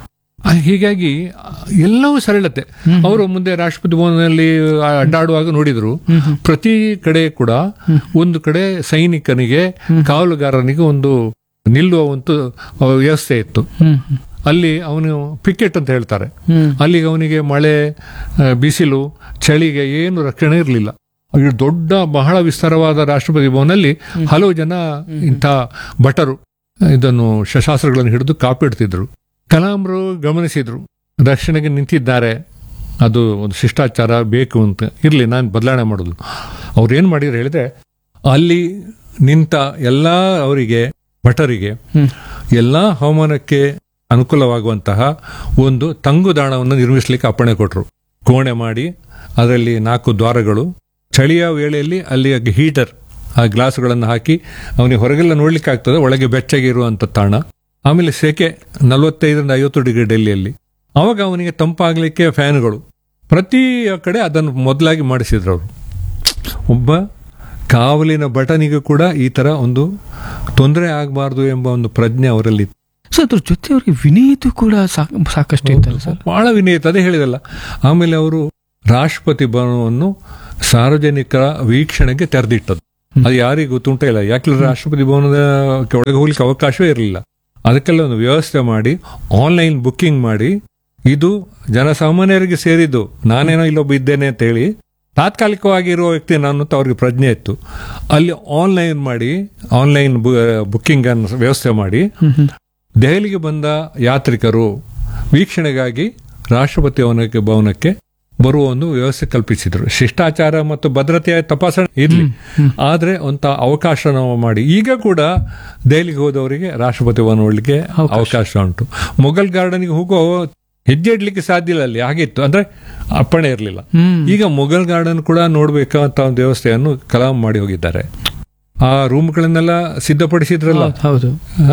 ಹೀಗಾಗಿ ಎಲ್ಲವೂ ಸರಳತೆ. ಅವರು ಮುಂದೆ ರಾಷ್ಟ್ರಪತಿ ಭವನದಲ್ಲಿ ಅಡ್ಡಾಡುವಾಗ ನೋಡಿದ್ರು, ಪ್ರತಿ ಕಡೆ ಕೂಡ ಒಂದು ಕಡೆ ಸೈನಿಕನಿಗೆ ಕಾವಲುಗಾರನಿಗೆ ಒಂದು ನಿಲ್ಲುವ ಒಂದು ವ್ಯವಸ್ಥೆ ಇತ್ತು. ಅಲ್ಲಿ ಅವನು ಪಿಕೆಟ್ ಅಂತ ಹೇಳ್ತಾರೆ. ಅಲ್ಲಿಗೆ ಅವನಿಗೆ ಮಳೆ, ಬಿಸಿಲು, ಚಳಿಗೆ ಏನು ರಕ್ಷಣೆ ಇರಲಿಲ್ಲ. ದೊಡ್ಡ ಬಹಳ ವಿಸ್ತಾರವಾದ ರಾಷ್ಟ್ರಪತಿ ಭವನಲ್ಲಿ ಹಲವು ಜನ ಇಂಥ ಭಟರು ಇದನ್ನು ಶಸ್ತ್ರಾಸ್ತ್ರಗಳನ್ನು ಹಿಡಿದು ಕಾಪಿಡ್ತಿದ್ರು. ಕಲಾಂರು ಗಮನಿಸಿದ್ರು, ರಕ್ಷಣೆಗೆ ನಿಂತಿದ್ದಾರೆ, ಅದು ಒಂದು ಶಿಷ್ಟಾಚಾರ ಬೇಕು ಅಂತ ಇರಲಿ, ನಾನು ಬದಲಾವಣೆ ಮಾಡೋದು. ಅವ್ರು ಏನ್ ಮಾಡಿದ್ರು ಹೇಳಿದ್ರೆ, ಅಲ್ಲಿ ನಿಂತ ಎಲ್ಲಾ ಅವರಿಗೆ ಭಟರಿಗೆ ಎಲ್ಲಾ ಹವಾಮಾನಕ್ಕೆ ಅನುಕೂಲವಾಗುವಂತಹ ಒಂದು ತಂಗುದಾಣವನ್ನು ನಿರ್ಮಿಸಲಿಕ್ಕೆ ಅಪ್ಪಣೆ ಕೊಟ್ಟರು. ಕೋಣೆ ಮಾಡಿ ಅದರಲ್ಲಿ 4 ದ್ವಾರಗಳು, ಚಳಿಯ ವೇಳೆಯಲ್ಲಿ ಅಲ್ಲಿ ಹೀಟರ್ ಆ ಗ್ಲಾಸ್ಗಳನ್ನು ಹಾಕಿ ಅವನಿಗೆ ಹೊರಗೆಲ್ಲ ನೋಡ್ಲಿಕ್ಕೆ ಆಗ್ತದೆ, ಒಳಗೆ ಬೆಚ್ಚಗೆ ಇರುವಂತ ತಾಣ. ಆಮೇಲೆ ಸೆಕೆ 45ರಿಂದ 50 ಡಿಗ್ರಿ ಡೆಲ್ಲಿಯಲ್ಲಿ. ಅವಾಗ ಅವನಿಗೆ ತಂಪಾಗಲಿಕ್ಕೆ ಫ್ಯಾನ್ಗಳು. ಪ್ರತಿ ಕಡೆ ಅದನ್ನು ಮೊದಲಾಗಿ ಮಾಡಿಸಿದ್ರು ಅವರು. ಒಬ್ಬ ಕಾವಲಿನ ಭಟನಿಗೂ ಕೂಡ ಈ ತರ ಒಂದು ತೊಂದರೆ ಆಗಬಾರ್ದು ಎಂಬ ಒಂದು ಪ್ರಜ್ಞೆ ಅವರಲ್ಲಿ. ಸೊ ಅದ್ರ ಜೊತೆ ಅವ್ರಿಗೆ ವಿನಯತೆ ಕೂಡ ಸಾಕಷ್ಟು ಇತ್ತಲ್ಲ ಸರ್? ಬಹಳ ವಿನಯತೆ, ಅದೇ ಹೇಳಿದಲ್ಲ. ಆಮೇಲೆ ಅವರು ರಾಷ್ಟ್ರಪತಿ ಭವನವನ್ನು ಸಾರ್ವಜನಿಕರ ವೀಕ್ಷಣೆಗೆ ತೆರೆದಿಟ್ಟದ್ದು. ಅದು ಯಾರಿಗೂ ಗೊತ್ತುಂಟ ಇಲ್ಲ. ಯಾಕೆಂದ್ರೆ ರಾಷ್ಟ್ರಪತಿ ಭವನದ ಒಳಗೆ ಹೋಗ್ಲಿಕ್ಕೆ ಅವಕಾಶವೇ ಇರಲಿಲ್ಲ. ಅದಕ್ಕೆಲ್ಲ ಒಂದು ವ್ಯವಸ್ಥೆ ಮಾಡಿ, ಆನ್ಲೈನ್ ಬುಕ್ಕಿಂಗ್ ಮಾಡಿ, ಇದು ಜನಸಾಮಾನ್ಯರಿಗೆ ಸೇರಿದ್ದು, ನಾನೇನೋ ಇಲ್ಲೊಬ್ಬ ಇದ್ದೇನೆ ಅಂತ ಹೇಳಿ ತಾತ್ಕಾಲಿಕವಾಗಿ ಇರುವ ವ್ಯಕ್ತಿ ನಾನು ಅಂತ ಅವ್ರಿಗೆ ಪ್ರಜ್ಞೆ ಇತ್ತು. ಅಲ್ಲಿ ಆನ್ಲೈನ್ ಬುಕ್ಕಿಂಗ್ ಅನ್ನು ವ್ಯವಸ್ಥೆ ಮಾಡಿ ದೆಹಲಿಗೆ ಬಂದ ಯಾತ್ರಿಕರು ವೀಕ್ಷಣೆಗಾಗಿ ರಾಷ್ಟ್ರಪತಿ ಭವನಕ್ಕೆ ಬರುವ ಒಂದು ವ್ಯವಸ್ಥೆ ಕಲ್ಪಿಸಿದ್ರು. ಶಿಷ್ಟಾಚಾರ ಮತ್ತು ಭದ್ರತೆಯ ತಪಾಸಣೆ ಇರಲಿ, ಆದ್ರೆ ಒಂದು ಅವಕಾಶ ನಾವು ಮಾಡಿ. ಈಗ ಕೂಡ ದೆಹಲಿಗೆ ಹೋದವರಿಗೆ ರಾಷ್ಟ್ರಪತಿ ಭವನ ನೋಡ್ಲಿಕ್ಕೆ ಅವಕಾಶ ಉಂಟು. ಮೊಘಲ್ ಗಾರ್ಡನ್ಗೆ ಹೋಗೋ ಹೆಜ್ಜೆ ಇಡ್ಲಿಕ್ಕೆ ಸಾಧ್ಯ ಇಲ್ಲ, ಅಲ್ಲಿ ಆಗಿತ್ತು, ಅಂದ್ರೆ ಅಪ್ಪಣೆ ಇರಲಿಲ್ಲ. ಈಗ ಮೊಘಲ್ ಗಾರ್ಡನ್ ಕೂಡ ನೋಡ್ಬೇಕಂತ ಒಂದು ವ್ಯವಸ್ಥೆಯನ್ನು ಕಲಾಂ ಮಾಡಿ ಹೋಗಿದ್ದಾರೆ. ಆ ರೂಮ್ಗಳನ್ನೆಲ್ಲ ಸಿದ್ಧಪಡಿಸಿದ್ರಲ್ಲ. ಹೌದು.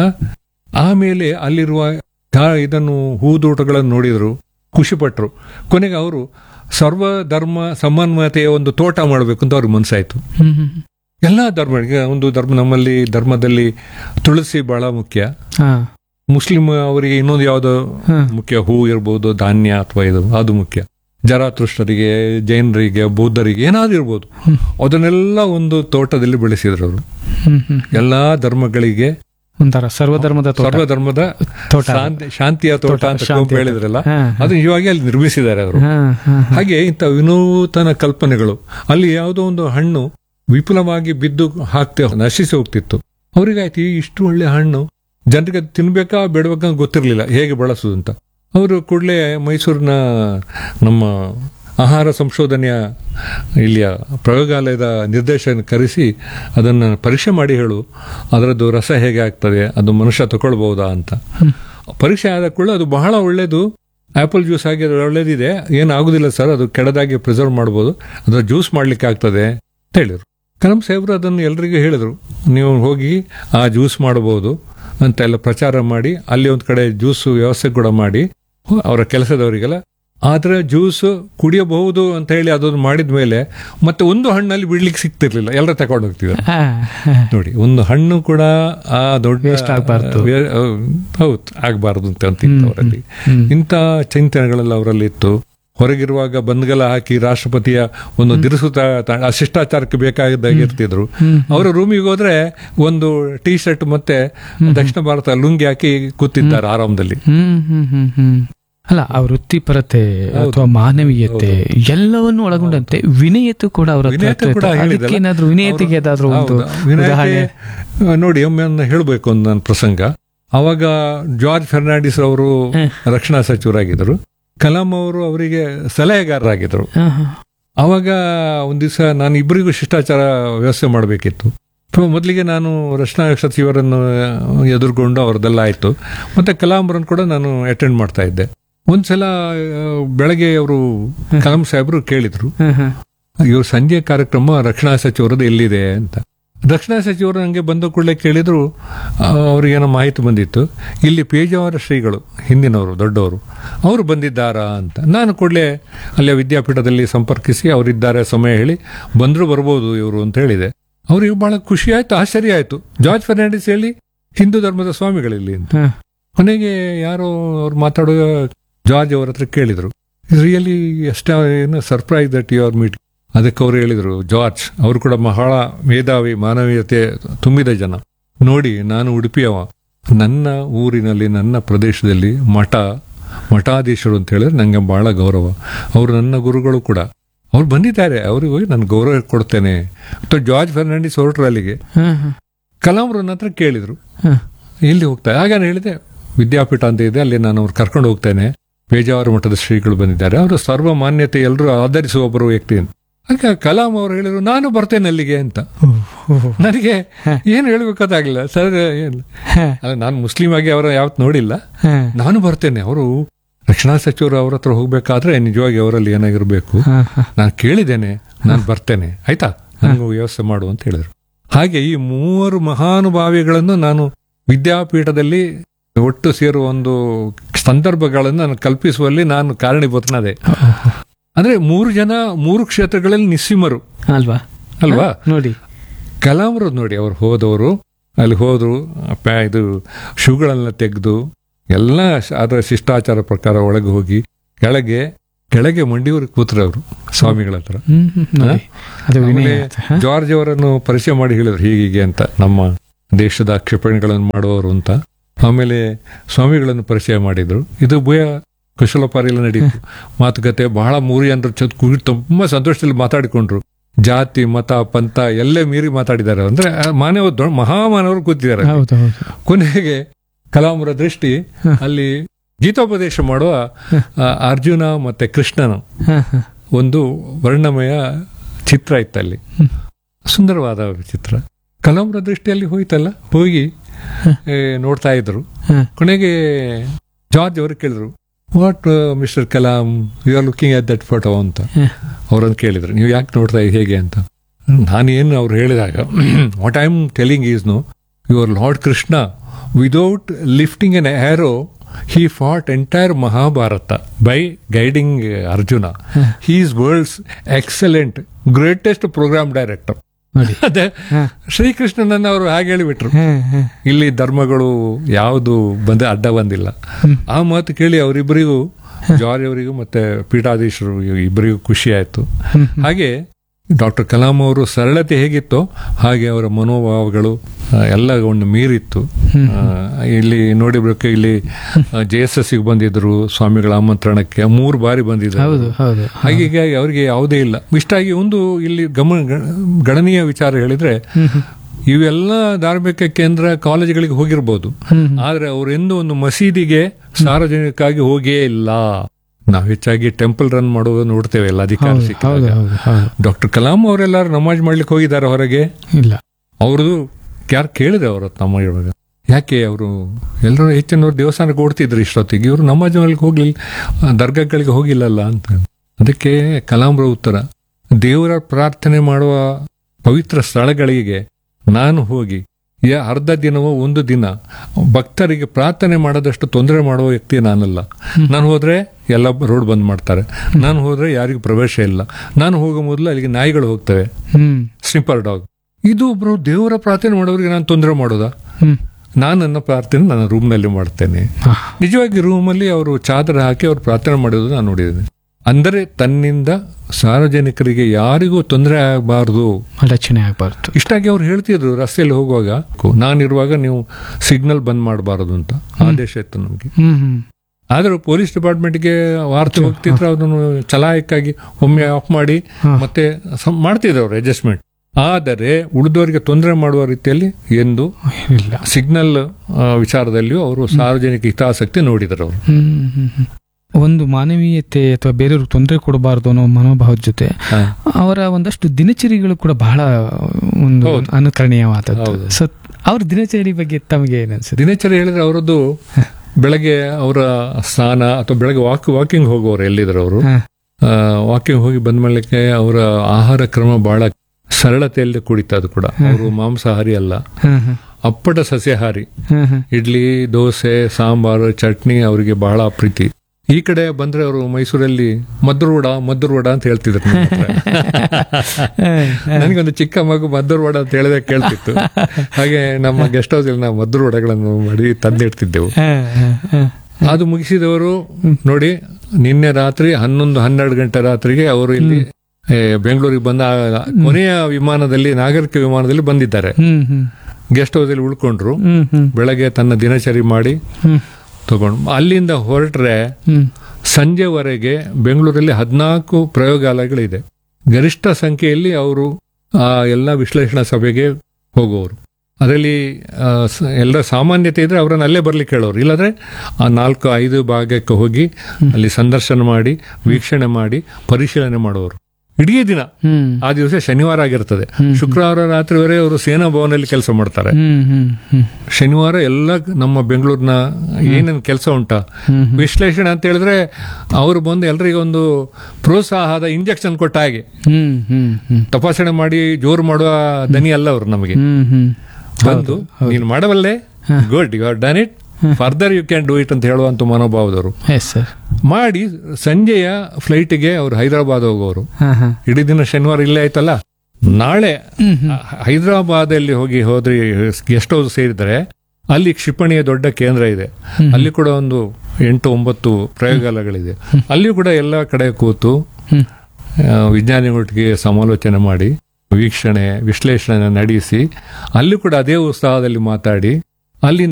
ಆಮೇಲೆ ಅಲ್ಲಿರುವ ಇದನ್ನು ಹೂದೋಟಗಳನ್ನು ನೋಡಿದ್ರು, ಖುಷಿಪಟ್ರು. ಕೊನೆಗೆ ಅವರು ಸರ್ವಧರ್ಮ ಸಮನ್ವಯತೆಯ ಒಂದು ತೋಟ ಮಾಡಬೇಕು ಅಂತ ಅವ್ರಿಗೆ ಮನಸ್ಸಾಯ್ತು. ಎಲ್ಲಾ ಧರ್ಮ, ಈಗ ಒಂದು ಧರ್ಮ, ನಮ್ಮಲ್ಲಿ ಧರ್ಮದಲ್ಲಿ ತುಳಸಿ ಬಹಳ ಮುಖ್ಯ. ಹಾ ಮುಸ್ಲಿಂ ಅವರಿಗೆ ಇನ್ನೊಂದು ಯಾವ್ದೋ ಮುಖ್ಯ, ಹೂ ಇರ್ಬೋದು, ಧಾನ್ಯ ಅಥವಾ ಇದು ಅದು ಮುಖ್ಯ. ಜರಾತೃಷ್ಟರಿಗೆ, ಜೈನರಿಗೆ, ಬೌದ್ಧರಿಗೆ ಏನಾದ್ರು ಇರ್ಬೋದು, ಅದನ್ನೆಲ್ಲ ಒಂದು ತೋಟದಲ್ಲಿ ಬೆಳೆಸಿದ್ರು ಅವರು. ಎಲ್ಲಾ ಧರ್ಮಗಳಿಗೆ ಒಂಥರ ಸರ್ವಧರ್ಮದ ತೋಟ, ಶಾಂತಿಯ ತೋಟ ಅಂತ ಕುವೆಂಪು ಹೇಳಿದ್ರಲ್ಲ, ಅದು ನಿಜವಾಗಿ ಅಲ್ಲಿ ನಿರ್ಮಿಸಿದ್ದಾರೆ ಅವರು. ಹಾಗೆ ಇಂಥ ವಿನೂತನ ಕಲ್ಪನೆಗಳು. ಅಲ್ಲಿ ಯಾವುದೋ ಒಂದು ಹಣ್ಣು ವಿಪುಲವಾಗಿ ಬಿದ್ದು ನಶಿಸಿ ಹೋಗ್ತಿತ್ತು. ಅವ್ರಿಗಾಯ್ತು, ಇಷ್ಟು ಒಳ್ಳೆ ಹಣ್ಣು ಜನರಿಗೆ ತಿನ್ಬೇಕಾ ಬೇಡಬೇಕಂತ ಗೊತ್ತಿರಲಿಲ್ಲ ಹೇಗೆ ಬಳಸುದು ಅಂತ. ಅವರು ಕೂಡಲೇ ಮೈಸೂರಿನ ನಮ್ಮ ಆಹಾರ ಸಂಶೋಧನೆಯ ಇಲ್ಲಿಯ ಪ್ರಯೋಗಾಲಯದ ನಿರ್ದೇಶನ ಕರೆಸಿ ಅದನ್ನು ಪರೀಕ್ಷೆ ಮಾಡಿ ಹೇಳು, ಅದರದ್ದು ರಸ ಹೇಗೆ ಆಗ್ತದೆ, ಅದು ಮನುಷ್ಯ ತಗೊಳ್ಬಹುದಾ ಅಂತ. ಪರೀಕ್ಷೆ ಆದ ಕೂಡಲೇ ಅದು ಬಹಳ ಒಳ್ಳೇದು, ಆಪಲ್ ಜ್ಯೂಸ್ ಆಗಿ ಒಳ್ಳೇದಿದೆ, ಏನಾಗುದಿಲ್ಲ ಸರ್, ಅದು ಕೆಡದಾಗಿ ಪ್ರಿಸರ್ವ್ ಮಾಡ್ಬೋದು, ಅದರ ಜ್ಯೂಸ್ ಮಾಡ್ಲಿಕ್ಕೆ ಆಗ್ತದೆ ಅಂತ ಹೇಳಿದ್ರು. ಕರಂ ಸಾಹೇಬ್ರು ಅದನ್ನು ಎಲ್ರಿಗೂ ಹೇಳಿದ್ರು, ನೀವು ಹೋಗಿ ಆ ಜ್ಯೂಸ್ ಮಾಡಬಹುದು ಅಂತ ಎಲ್ಲ ಪ್ರಚಾರ ಮಾಡಿ, ಅಲ್ಲಿ ಒಂದು ಕಡೆ ಜ್ಯೂಸ್ ವ್ಯವಸ್ಥೆ ಕೂಡ ಮಾಡಿ ಅವರ ಕೆಲಸದವರಿಗೆಲ್ಲ. ಆದ್ರೆ ಜ್ಯೂಸ್ ಕುಡಿಯಬಹುದು ಅಂತ ಹೇಳಿ ಅದನ್ನು ಮಾಡಿದ ಮೇಲೆ ಮತ್ತೆ ಒಂದು ಹಣ್ಣಲ್ಲಿ ಬಿಡ್ಲಿಕ್ಕೆ ಸಿಗ್ತಿರ್ಲಿಲ್ಲ, ಎಲ್ಲರೂ ತಗೊಂಡು ಹೋಗ್ತಿದ್ರು. ನೋಡಿ, ಒಂದು ಹಣ್ಣು ಕೂಡ ಆ ದೊಡ್ಡ ಹೌದು ಆಗಬಾರ್ದು ಅಂತ ಅಂತಿತ್ತು ಅವರಲ್ಲಿ. ಇಂಥ ಚಿಂತನೆಗಳೆಲ್ಲ ಅವರಲ್ಲಿ ಇತ್ತು. ಹೊರಗಿರುವಾಗ ಬಂದ್ಗಲ ಹಾಕಿ ರಾಷ್ಟ್ರಪತಿಯ ಒಂದು ದಿರಿಸುತ್ತ ಶಿಷ್ಟಾಚಾರಕ್ಕೆ ಬೇಕಾದಾಗ ಇರ್ತಿದ್ರು. ಅವರು ರೂಮಿಗೆ ಹೋದ್ರೆ ಒಂದು ಟೀ ಶರ್ಟ್ ಮತ್ತೆ ದಕ್ಷಿಣ ಭಾರತ ಲುಂಗಿ ಹಾಕಿ ಕೂತಿದ್ದಾರೆ ಆರಾಮದಲ್ಲಿ. ಅಲ್ಲ, ಆ ವೃತ್ತಿಪರತೆ ಅಥವಾ ಮಾನವೀಯತೆ ಎಲ್ಲವನ್ನು ಒಳಗೊಂಡಂತೆ ವಿನಯತೆ ಕೂಡ ಅವರ ಏನಾದ್ರೂ ವಿನಯತೆಗೆ ಏನಾದ್ರೂ ಒಂದು ಉದಾಹರಣೆ ನೋಡಿ. ಒಮ್ಮೆ ಹೇಳಬೇಕು ಒಂದು ನನ್ನ ಪ್ರಸಂಗ. ಅವಾಗ ಜಾರ್ಜ್ ಫೆರ್ನಾಂಡಿಸ್ ಅವರು ರಕ್ಷಣಾ ಸಚಿವರಾಗಿದ್ದರು, ಕಲಾಂ ಅವರು ಅವರಿಗೆ ಸಲಹೆಗಾರರಾಗಿದ್ರು. ಅವಾಗ ಒಂದ್ ದಿವಸ ನಾನು ಇಬ್ಬರಿಗೂ ಶಿಷ್ಟಾಚಾರ ವ್ಯವಸ್ಥೆ ಮಾಡಬೇಕಿತ್ತು. ಮೊದಲಿಗೆ ನಾನು ರಕ್ಷಣಾ ಸಚಿವರನ್ನು ಎದುರುಗೊಂಡು ಅವ್ರದ್ದೆಲ್ಲ ಆಯ್ತು. ಮತ್ತೆ ಕಲಾಂ ಅವರನ್ನು ಕೂಡ ನಾನು ಅಟೆಂಡ್ ಮಾಡ್ತಾ ಇದ್ದೆ. ಒಂದ್ಸಲ ಬೆಳಗ್ಗೆ ಅವರು ಕಲಾಂ ಸಾಹೇಬರು ಕೇಳಿದ್ರು, ಇವ್ರ ಸಂಜೆ ಕಾರ್ಯಕ್ರಮ ರಕ್ಷಣಾ ಸಚಿವರದ್ದು ಎಲ್ಲಿದೆ ಅಂತ. ರಕ್ಷಣಾ ಸಚಿವರು ನನಗೆ ಬಂದ ಕೂಡಲೇ ಕೇಳಿದ್ರು, ಅವ್ರಿಗೇನೋ ಮಾಹಿತಿ ಬಂದಿತ್ತು, ಇಲ್ಲಿ ಪೇಜಾವರ ಶ್ರೀಗಳು ಹಿಂದಿನವರು ದೊಡ್ಡವರು ಅವರು ಬಂದಿದ್ದಾರಾ ಅಂತ. ನಾನು ಕೂಡಲೇ ಅಲ್ಲೇ ವಿದ್ಯಾಪೀಠದಲ್ಲಿ ಸಂಪರ್ಕಿಸಿ ಅವರಿದ್ದಾರೆ ಸಮಯ ಹೇಳಿ ಬಂದ್ರು ಬರ್ಬೋದು ಇವರು ಅಂತ ಹೇಳಿದೆ. ಅವ್ರಿಗೆ ಬಹಳ ಖುಷಿ ಆಯ್ತು, ಆಶ್ಚರ್ಯ ಆಯ್ತು. ಜಾರ್ಜ್ ಫರ್ನಾಂಡಿಸ್ ಹೇಳಿ ಹಿಂದೂ ಧರ್ಮದ ಸ್ವಾಮಿಗಳಿಲ್ಲಿ ಅಂತ. ಕೊನೆಗೆ ಯಾರೋ ಅವ್ರು ಮಾತಾಡೋ ಜಾರ್ಜ್ ಅವ್ರ ಹತ್ರ ಕೇಳಿದ್ರು, ರಿಯಲಿ ಎಷ್ಟ surprise that you are meeting. ಅದಕ್ಕೆ ಅವರು ಹೇಳಿದ್ರು, ಜಾರ್ಜ್ ಅವರು ಕೂಡ ಬಹಳ ಮೇಧಾವಿ, ಮಾನವೀಯತೆ ತುಂಬಿದ ಜನ. ನೋಡಿ, ನಾನು ಉಡುಪಿಯವ, ನನ್ನ ಊರಿನಲ್ಲಿ ನನ್ನ ಪ್ರದೇಶದಲ್ಲಿ ಮಠಾಧೀಶರು ಅಂತ ಹೇಳಿದ್ರೆ ನಂಗೆ ಬಹಳ ಗೌರವ. ಅವರು ನನ್ನ ಗುರುಗಳು ಕೂಡ, ಅವ್ರು ಬಂದಿದ್ದಾರೆ, ಅವ್ರಿಗೆ ಹೋಗಿ ನಾನು ಗೌರವ ಕೊಡ್ತೇನೆ. ಜಾರ್ಜ್ ಫರ್ನಾಂಡಿಸ್ ಹೊರಟ್ರು ಅಲ್ಲಿಗೆ. ಕಲಾಂ ನನ್ನ ಹತ್ರ ಕೇಳಿದ್ರು ಎಲ್ಲಿ ಹೋಗ್ತಾರೆ. ಆಗ ನಾನು ಹೇಳಿದೆ, ವಿದ್ಯಾಪೀಠ ಅಂತ ಇದೆ, ಅಲ್ಲಿ ನಾನು ಅವ್ರು ಕರ್ಕೊಂಡು ಹೋಗ್ತೇನೆ, ಪೇಜಾವರ ಮಠದ ಶ್ರೀಗಳು ಬಂದಿದ್ದಾರೆ, ಅವರು ಸರ್ವ ಮಾನ್ಯತೆ ಎಲ್ಲರೂ ಆಧರಿಸುವ ಒಬ್ಬರು ವ್ಯಕ್ತಿ ಅಂತ. ಆಗ ಕಲಾಂ ಅವರು ಹೇಳಿದ್ರು, ನಾನು ಬರ್ತೇನೆ ಅಲ್ಲಿಗೆ ಅಂತ. ನನಗೆ ಏನು ಹೇಳ್ಬೇಕಾದಾಗಿಲ್ಲ ಸರ್, ಅಲ್ಲ ನಾನು ಮುಸ್ಲಿಂ ಆಗಿ ಅವರ ಯಾವತ್ತು ನೋಡಿಲ್ಲ, ನಾನು ಬರ್ತೇನೆ. ಅವರು ರಕ್ಷಣಾ ಸಚಿವರು ಅವ್ರ ಹತ್ರ ಹೋಗ್ಬೇಕಾದ್ರೆ ನಿಜವಾಗಿ ಅವರಲ್ಲಿ ಏನಾಗಿರ್ಬೇಕು, ನಾನು ಕೇಳಿದ್ದೇನೆ, ನಾನು ಬರ್ತೇನೆ, ಆಯ್ತಾ, ನನಗೂ ವ್ಯವಸ್ಥೆ ಮಾಡು ಅಂತ ಹೇಳಿದ್ರು. ಹಾಗೆ ಈ ಮೂವರು ಮಹಾನುಭಾವಿಗಳನ್ನು ನಾನು ವಿದ್ಯಾಪೀಠದಲ್ಲಿ ಒಟ್ಟು ಸೇರುವ ಒಂದು ಸಂದರ್ಭಗಳನ್ನು ನಾನು ಕಲ್ಪಿಸುವಲ್ಲಿ ನಾನು ಕಾರಣೀಭೂತನಾದೆ. ಅಂದ್ರೆ 3 ಜನ 3 ಕ್ಷೇತ್ರಗಳಲ್ಲಿ ನಿಸ್ಸೀಮರು ಅಲ್ವಾ ನೋಡಿ. ಕಲಾಂರು ನೋಡಿ, ಅವ್ರು ಹೋದವರು ಅಲ್ಲಿ ಹೋದ್ರು, ಇದು ಶೂಗಳನ್ನ ತೆಗೆದು ಎಲ್ಲ ಅದರ ಶಿಷ್ಟಾಚಾರ ಪ್ರಕಾರ ಒಳಗೆ ಹೋಗಿ ಕೆಳಗೆ ಮಂಡಿಯೂರಿಗೆ ಕೂತ್ರು ಅವರು ಸ್ವಾಮಿಗಳ ಹತ್ರ. ಜಾರ್ಜ್ ಅವರನ್ನು ಪರಿಚಯ ಮಾಡಿ ಹೇಳಿದ್ರು, ಹೀಗೆ ಅಂತ, ನಮ್ಮ ದೇಶದ ಕ್ಷಿಪಣಿಗಳನ್ನು ಮಾಡುವವರು ಅಂತ. ಆಮೇಲೆ ಸ್ವಾಮಿಗಳನ್ನು ಪರಿಚಯ ಮಾಡಿದ್ರು. ಇದು ಭಯ ಕುಶಲೋಪಾರಿ ನಡೀತು, ಮಾತುಕತೆ ಬಹಳ. 3 ಜನರು ತುಂಬಾ ಸಂತೋಷದಲ್ಲಿ ಮಾತಾಡಿಕೊಂಡ್ರು. ಜಾತಿ ಮತ ಪಂಥ ಎಲ್ಲೇ ಮೀರಿ ಮಾತಾಡಿದ್ದಾರೆ. ಅಂದ್ರೆ ಮಹಾಮಾನವರು ಕೂತಿದ್ದಾರೆ. ಕೊನೆಗೆ ಕಲಾಂರ ದೃಷ್ಟಿ ಅಲ್ಲಿ ಗೀತೋಪದೇಶ ಮಾಡುವ ಅರ್ಜುನ ಮತ್ತೆ ಕೃಷ್ಣನ ಒಂದು ವರ್ಣಮಯ ಚಿತ್ರ ಇತ್ತಲ್ಲಿ, ಸುಂದರವಾದ ಚಿತ್ರ. ಕಲಾಂರ ದೃಷ್ಟಿಯಲ್ಲಿ ಹೋಯ್ತಲ್ಲ, ಹೋಗಿ ನೋಡ್ತಾ ಇದ್ರು. ಕೊನೆಗೆ ಜಾರ್ಜ್ ಅವರು ಕೇಳಿದ್ರು, what mister Kalam, you are looking at that photo ಅಂತ. ಅವ್ರನ್ನು ಕೇಳಿದ್ರು, ನೀವು ಯಾಕೆ ನೋಡ್ತಾ ಹೇಗೆ ಅಂತ. ನಾನೇನು ಅವ್ರು ಹೇಳಿದಾಗ, what I am telling is no, your lord Krishna without lifting N arrow he fought entire Mahabharata by guiding Arjuna. He is world's excellent, greatest program director. ನೋಡಿ. ಅದೇ ಶ್ರೀಕೃಷ್ಣನನ್ನ ಅವರು ಹಾಗೆ ಹೇಳಿಬಿಟ್ರು, ಇಲ್ಲಿ ಧರ್ಮಗಳು ಯಾವುದು ಅಡ್ಡ ಬಂದಿಲ್ಲ. ಆ ಮಾತು ಕೇಳಿ ಅವರಿಬ್ಬರಿಗೂ, ಜಾರ್ಜ್ ಅವರಿಗೂ ಮತ್ತೆ ಪೀಠಾಧೀಶರು ಇಬ್ಬರಿಗೂ ಖುಷಿ ಆಯ್ತು. ಹಾಗೆ ಡಾಕ್ಟರ್ ಕಲಾಂ ಅವರು ಸರಳತೆ ಹೇಗಿತ್ತೋ ಹಾಗೆ ಅವರ ಮನೋಭಾವಗಳು ಎಲ್ಲ ಒಂದು ಮೀರಿತ್ತು. ಇಲ್ಲಿ ನೋಡಿಬೇಕು, ಇಲ್ಲಿ JSS ಗೆ ಬಂದಿದ್ರು ಸ್ವಾಮಿಗಳ ಆಮಂತ್ರಣಕ್ಕೆ 3 ಬಾರಿ ಬಂದಿದ್ರು. ಹಾಗಾಗಿ ಅವರಿಗೆ ಯಾವುದೇ ಇಲ್ಲ. ಇಷ್ಟಾಗಿ ಒಂದು ಇಲ್ಲಿ ಗಣನೀಯ ವಿಚಾರ ಹೇಳಿದ್ರೆ, ಇವೆಲ್ಲ ಧಾರ್ಮಿಕ ಕೇಂದ್ರ ಕಾಲೇಜುಗಳಿಗೆ ಹೋಗಿರ್ಬೋದು, ಆದ್ರೆ ಅವರೆಂದೂ ಒಂದು ಮಸೀದಿಗೆ ಸಾರ್ವಜನಿಕವಾಗಿ ಹೋಗಿಯೇ ಇಲ್ಲ. ನಾವು ಹೆಚ್ಚಾಗಿ ಟೆಂಪಲ್ ರನ್ ಮಾಡೋದು ನೋಡ್ತೇವೆ ಎಲ್ಲ ಅಧಿಕಾರ ಸಿಕ್ಕಿದಾಗ. ಡಾಕ್ಟರ್ ಕಲಾಂ ಅವರೆಲ್ಲರೂ ನಮಾಜ್ ಮಾಡ್ಲಿಕ್ಕೆ ಹೋಗಿದ್ದಾರೆ ಹೊರಗೆ? ಇಲ್ಲ. ಅವ್ರದ್ದು ಯಾರು ಕೇಳಿದೆ ಅವರು ತಮ್ಮ ಇರುವಾಗ, ಯಾಕೆ ಅವರು ಎಲ್ಲರೂ ಹೆಚ್ಚಿನವ್ರು ದೇವಸ್ಥಾನಕ್ಕೆ ಓಡ್ತಿದ್ರು ಇಷ್ಟೊತ್ತಿಗೆ, ಇವರು ನಮಾಜ್ ಮಾಡ್ಲಿಕ್ಕೆ ಹೋಗ್ಲಿಲ್ಲ, ದರ್ಗಾಗಳಿಗೆ ಹೋಗಿಲ್ಲಲ್ಲ ಅಂತ. ಅದಕ್ಕೆ ಕಲಾಂರ ಉತ್ತರ, ದೇವರ ಪ್ರಾರ್ಥನೆ ಮಾಡುವ ಪವಿತ್ರ ಸ್ಥಳಗಳಿಗೆ ನಾನು ಹೋಗಿ ಅರ್ಧ ದಿನವೋ ಒಂದು ದಿನ ಭಕ್ತರಿಗೆ ಪ್ರಾರ್ಥನೆ ಮಾಡೋದಷ್ಟು ತೊಂದರೆ ಮಾಡುವ ವ್ಯಕ್ತಿ ನಾನಲ್ಲ. ನಾನು ಹೋದ್ರೆ ಎಲ್ಲ ರೋಡ್ ಬಂದ್ ಮಾಡ್ತಾರೆ, ನಾನು ಹೋದ್ರೆ ಯಾರಿಗೂ ಪ್ರವೇಶ ಇಲ್ಲ, ನಾನು ಹೋಗೋ ಮೊದಲು ಅಲ್ಲಿಗೆ ನಾಯಿಗಳು ಹೋಗ್ತವೆ, ಸ್ನಿಪ್ಪರ್ ಡಾಗ್. ಇದು ಒಬ್ರು ದೇವರ ಪ್ರಾರ್ಥನೆ ಮಾಡೋರಿಗೆ ನಾನು ತೊಂದರೆ ಮಾಡೋದಾ? ನಾನು ನನ್ನ ಪ್ರಾರ್ಥನೆ ನನ್ನ ರೂಮ್ನಲ್ಲಿ ಮಾಡ್ತೇನೆ. ನಿಜವಾಗಿ ರೂಮಲ್ಲಿ ಅವರು ಚಾದರ ಹಾಕಿ ಅವ್ರು ಪ್ರಾರ್ಥನೆ ಮಾಡೋದು ನಾನು ನೋಡಿದ್ದೇನೆ. ಅಂದರೆ ತನ್ನಿಂದ ಸಾರ್ವಜನಿಕರಿಗೆ ಯಾರಿಗೂ ತೊಂದರೆ ಆಗಬಾರ್ದು, ಅಡಚಣೆ ಆಗಬಾರ್ದು. ಇಷ್ಟಾಗಿ ಅವ್ರು ಹೇಳ್ತಿದ್ರು ರಸ್ತೆಯಲ್ಲಿ ಹೋಗುವಾಗ, ನಾನಿರುವಾಗ ನೀವು ಸಿಗ್ನಲ್ ಬಂದ್ ಮಾಡಬಾರದು ಅಂತ ಆದೇಶ ಇತ್ತು ನಮ್ಗೆ. ಆದ್ರೂ ಪೊಲೀಸ್ ಡಿಪಾರ್ಟ್ಮೆಂಟ್ಗೆ ವಾರ್ತೆ ಹೋಗ್ತಿದ್ರು, ಅದನ್ನು ಚಲಾಯಕ್ಕಾಗಿ ಒಮ್ಮೆ ಆಫ್ ಮಾಡಿ ಮತ್ತೆ ಮಾಡ್ತಿದ್ರು ಅವ್ರು ಅಡ್ಜಸ್ಟ್ಮೆಂಟ್. ಆದರೆ ಉಳಿದವರಿಗೆ ತೊಂದರೆ ಮಾಡುವ ರೀತಿಯಲ್ಲಿ ಎಂದು ಇಲ್ಲ. ಸಿಗ್ನಲ್ ವಿಚಾರದಲ್ಲಿಯೂ ಅವರು ಸಾರ್ವಜನಿಕ ಹಿತಾಸಕ್ತಿ ನೋಡಿದರು ಅವರು. ಒಂದು ಮಾನವೀಯತೆ ಅಥವಾ ಬೇರೆಯವ್ರಿಗೆ ತೊಂದರೆ ಕೊಡಬಾರ್ದು ಅನ್ನೋ ಮನೋಭಾವದ ಜೊತೆ ಅವರ ಒಂದಷ್ಟು ದಿನಚರಿಗಳು ಕೂಡ ಬಹಳ ಒಂದು ಅನುಕರಣೀಯವಾದದ್ದು. ಸೊ ಅವ್ರ ದಿನಚರಿ ಬಗ್ಗೆ ತಮಗೆ ಏನನ್ಸುತ್ತೆ? ದಿನಚರಿ ಹೇಳಿದ್ರೆ ಅವರದ್ದು ಬೆಳಗ್ಗೆ ಅವರ ಸ್ನಾನ ಅಥವಾ ಬೆಳಗ್ಗೆ ವಾಕಿಂಗ್ ಹೋಗುವವರು ಎಲ್ಲಿದ್ರು ಅವರು, ವಾಕಿಂಗ್ ಹೋಗಿ ಬಂದ ಮೇಲೆ ಅವರ ಆಹಾರ ಕ್ರಮ ಬಹಳ ಸರಳತೆಯಲ್ಲಿ ಕುಡಿತ. ಅದು ಕೂಡ ಅವರು ಮಾಂಸಾಹಾರಿ ಅಲ್ಲ, ಅಪ್ಪಟ ಸಸ್ಯಾಹಾರಿ. ಇಡ್ಲಿ, ದೋಸೆ, ಸಾಂಬಾರು, ಚಟ್ನಿ ಅವರಿಗೆ ಬಹಳ ಪ್ರೀತಿ. ಈ ಕಡೆ ಬಂದ್ರೆ ಅವರು ಮೈಸೂರಲ್ಲಿ ಮದ್ದೂರು ವಡ ಅಂತ ಹೇಳ್ತಿದ್ರು. ನನಗೊಂದು ಚಿಕ್ಕ ಮಗು ಮದ್ದೂರು ವಡ ಅಂತ ಹೇಳಿದಾಗ ಕೇಳ್ತಿತ್ತು. ಹಾಗೆ ನಮ್ಮ ಗೆಸ್ಟ್ ಹೌಸ್ ಅಲ್ಲಿ ನಾವು ಮದ್ದೂರು ವಡಗಳನ್ನು ಮಾಡಿ ತಂದಿಡ್ತಿದ್ದೆವು. ಅದು ಮುಗಿಸಿದವರು ನೋಡಿ, ನಿನ್ನೆ ರಾತ್ರಿ 11-12 ಗಂಟೆ ರಾತ್ರಿಗೆ ಅವರು ಇಲ್ಲಿ ಬೆಂಗಳೂರಿಗೆ ಬಂದ ಕೊನೆಯ ವಿಮಾನದಲ್ಲಿ, ನಾಗರಿಕ ವಿಮಾನದಲ್ಲಿ ಬಂದಿದ್ದಾರೆ. ಗೆಸ್ಟ್ ಹೌಸ್ ಅಲ್ಲಿ ಉಳ್ಕೊಂಡ್ರು. ಬೆಳಗ್ಗೆ ತನ್ನ ದಿನಚರಿ ಮಾಡಿ ತಗೊಂಡು ಅಲ್ಲಿಂದ ಹೊರಟ್ರೆ ಸಂಜೆವರೆಗೆ ಬೆಂಗಳೂರಲ್ಲಿ 14 ಪ್ರಯೋಗಾಲಯಗಳಿದೆ. ಗರಿಷ್ಠ ಸಂಖ್ಯೆಯಲ್ಲಿ ಅವರು ಆ ಎಲ್ಲ ವಿಶ್ಲೇಷಣಾ ಸಭೆಗೆ ಹೋಗುವವರು. ಅದರಲ್ಲಿ ಎಲ್ಲ ಸಾಮಾನ್ಯತೆ ಇದ್ರೆ ಅವರನ್ನ ಅಲ್ಲೇ ಬರ್ಲಿಕ್ಕೆ ಹೇಳೋರು, ಇಲ್ಲಾಂದ್ರೆ ಆ 4-5 ಭಾಗಕ್ಕೆ ಹೋಗಿ ಅಲ್ಲಿ ಸಂದರ್ಶನ ಮಾಡಿ, ವೀಕ್ಷಣೆ ಮಾಡಿ, ಪರಿಶೀಲನೆ ಮಾಡುವವರು. ಇಡೀ ದಿನ, ಆ ದಿವಸ ಶನಿವಾರ ಆಗಿರ್ತದೆ. ಶುಕ್ರವಾರ ರಾತ್ರಿವರೆ ಅವರು ಸೇನಾ ಭವನಲ್ಲಿ ಕೆಲಸ ಮಾಡ್ತಾರೆ. ಶನಿವಾರ ಎಲ್ಲ ನಮ್ಮ ಬೆಂಗಳೂರಿನ ಏನೇನು ಕೆಲಸ ಉಂಟಾ ವಿಶ್ಲೇಷಣೆ ಅಂತ ಹೇಳಿದ್ರೆ ಅವರು ಬಂದು ಎಲ್ರಿಗೊಂದು ಪ್ರೋತ್ಸಾಹದ ಇಂಜೆಕ್ಷನ್ ಕೊಟ್ಟ ಹಾಗೆ ತಪಾಸಣೆ ಮಾಡಿ ಜೋರು ಮಾಡುವ ದನಿ ಅಲ್ಲ ಅವರು. ನಮಗೆ ಬಂದು ನೀನು ಮಾಡಬಲ್ಲೆ, good, you are done it, further you can do it ಅಂತ ಹೇಳುವಂತ ಮನೋಭಾವದವರು ಮಾಡಿ ಸಂಜೆಯ ಫ್ಲೈಟ್ಗೆ ಅವರು ಹೈದರಾಬಾದ್ ಹೋಗೋರು. ಇಡೀ ದಿನ ಶನಿವಾರ ಇಲ್ಲೇ ಆಯ್ತಲ್ಲ, ನಾಳೆ ಹೈದರಾಬಾದಲ್ಲಿ ಹೋದ್ರಿ ಗೆಸ್ಟ್ ಹೌಸ್ ಸೇರಿದರೆ ಅಲ್ಲಿ ಕ್ಷಿಪಣಿಯ ದೊಡ್ಡ ಕೇಂದ್ರ ಇದೆ. ಅಲ್ಲಿ ಕೂಡ ಒಂದು 8-9 ಪ್ರಯೋಗಾಲಯಗಳಿದೆ. ಅಲ್ಲಿ ಕೂಡ ಎಲ್ಲ ಕಡೆ ಕೂತು ವಿಜ್ಞಾನಿಗಳೊಟ್ಟಿಗೆ ಸಮಾಲೋಚನೆ ಮಾಡಿ, ವೀಕ್ಷಣೆ ವಿಶ್ಲೇಷಣೆ ನಡೆಸಿ, ಅಲ್ಲಿ ಕೂಡ ಅದೇ ಉತ್ಸಾಹದಲ್ಲಿ ಮಾತಾಡಿ, ಅಲ್ಲಿ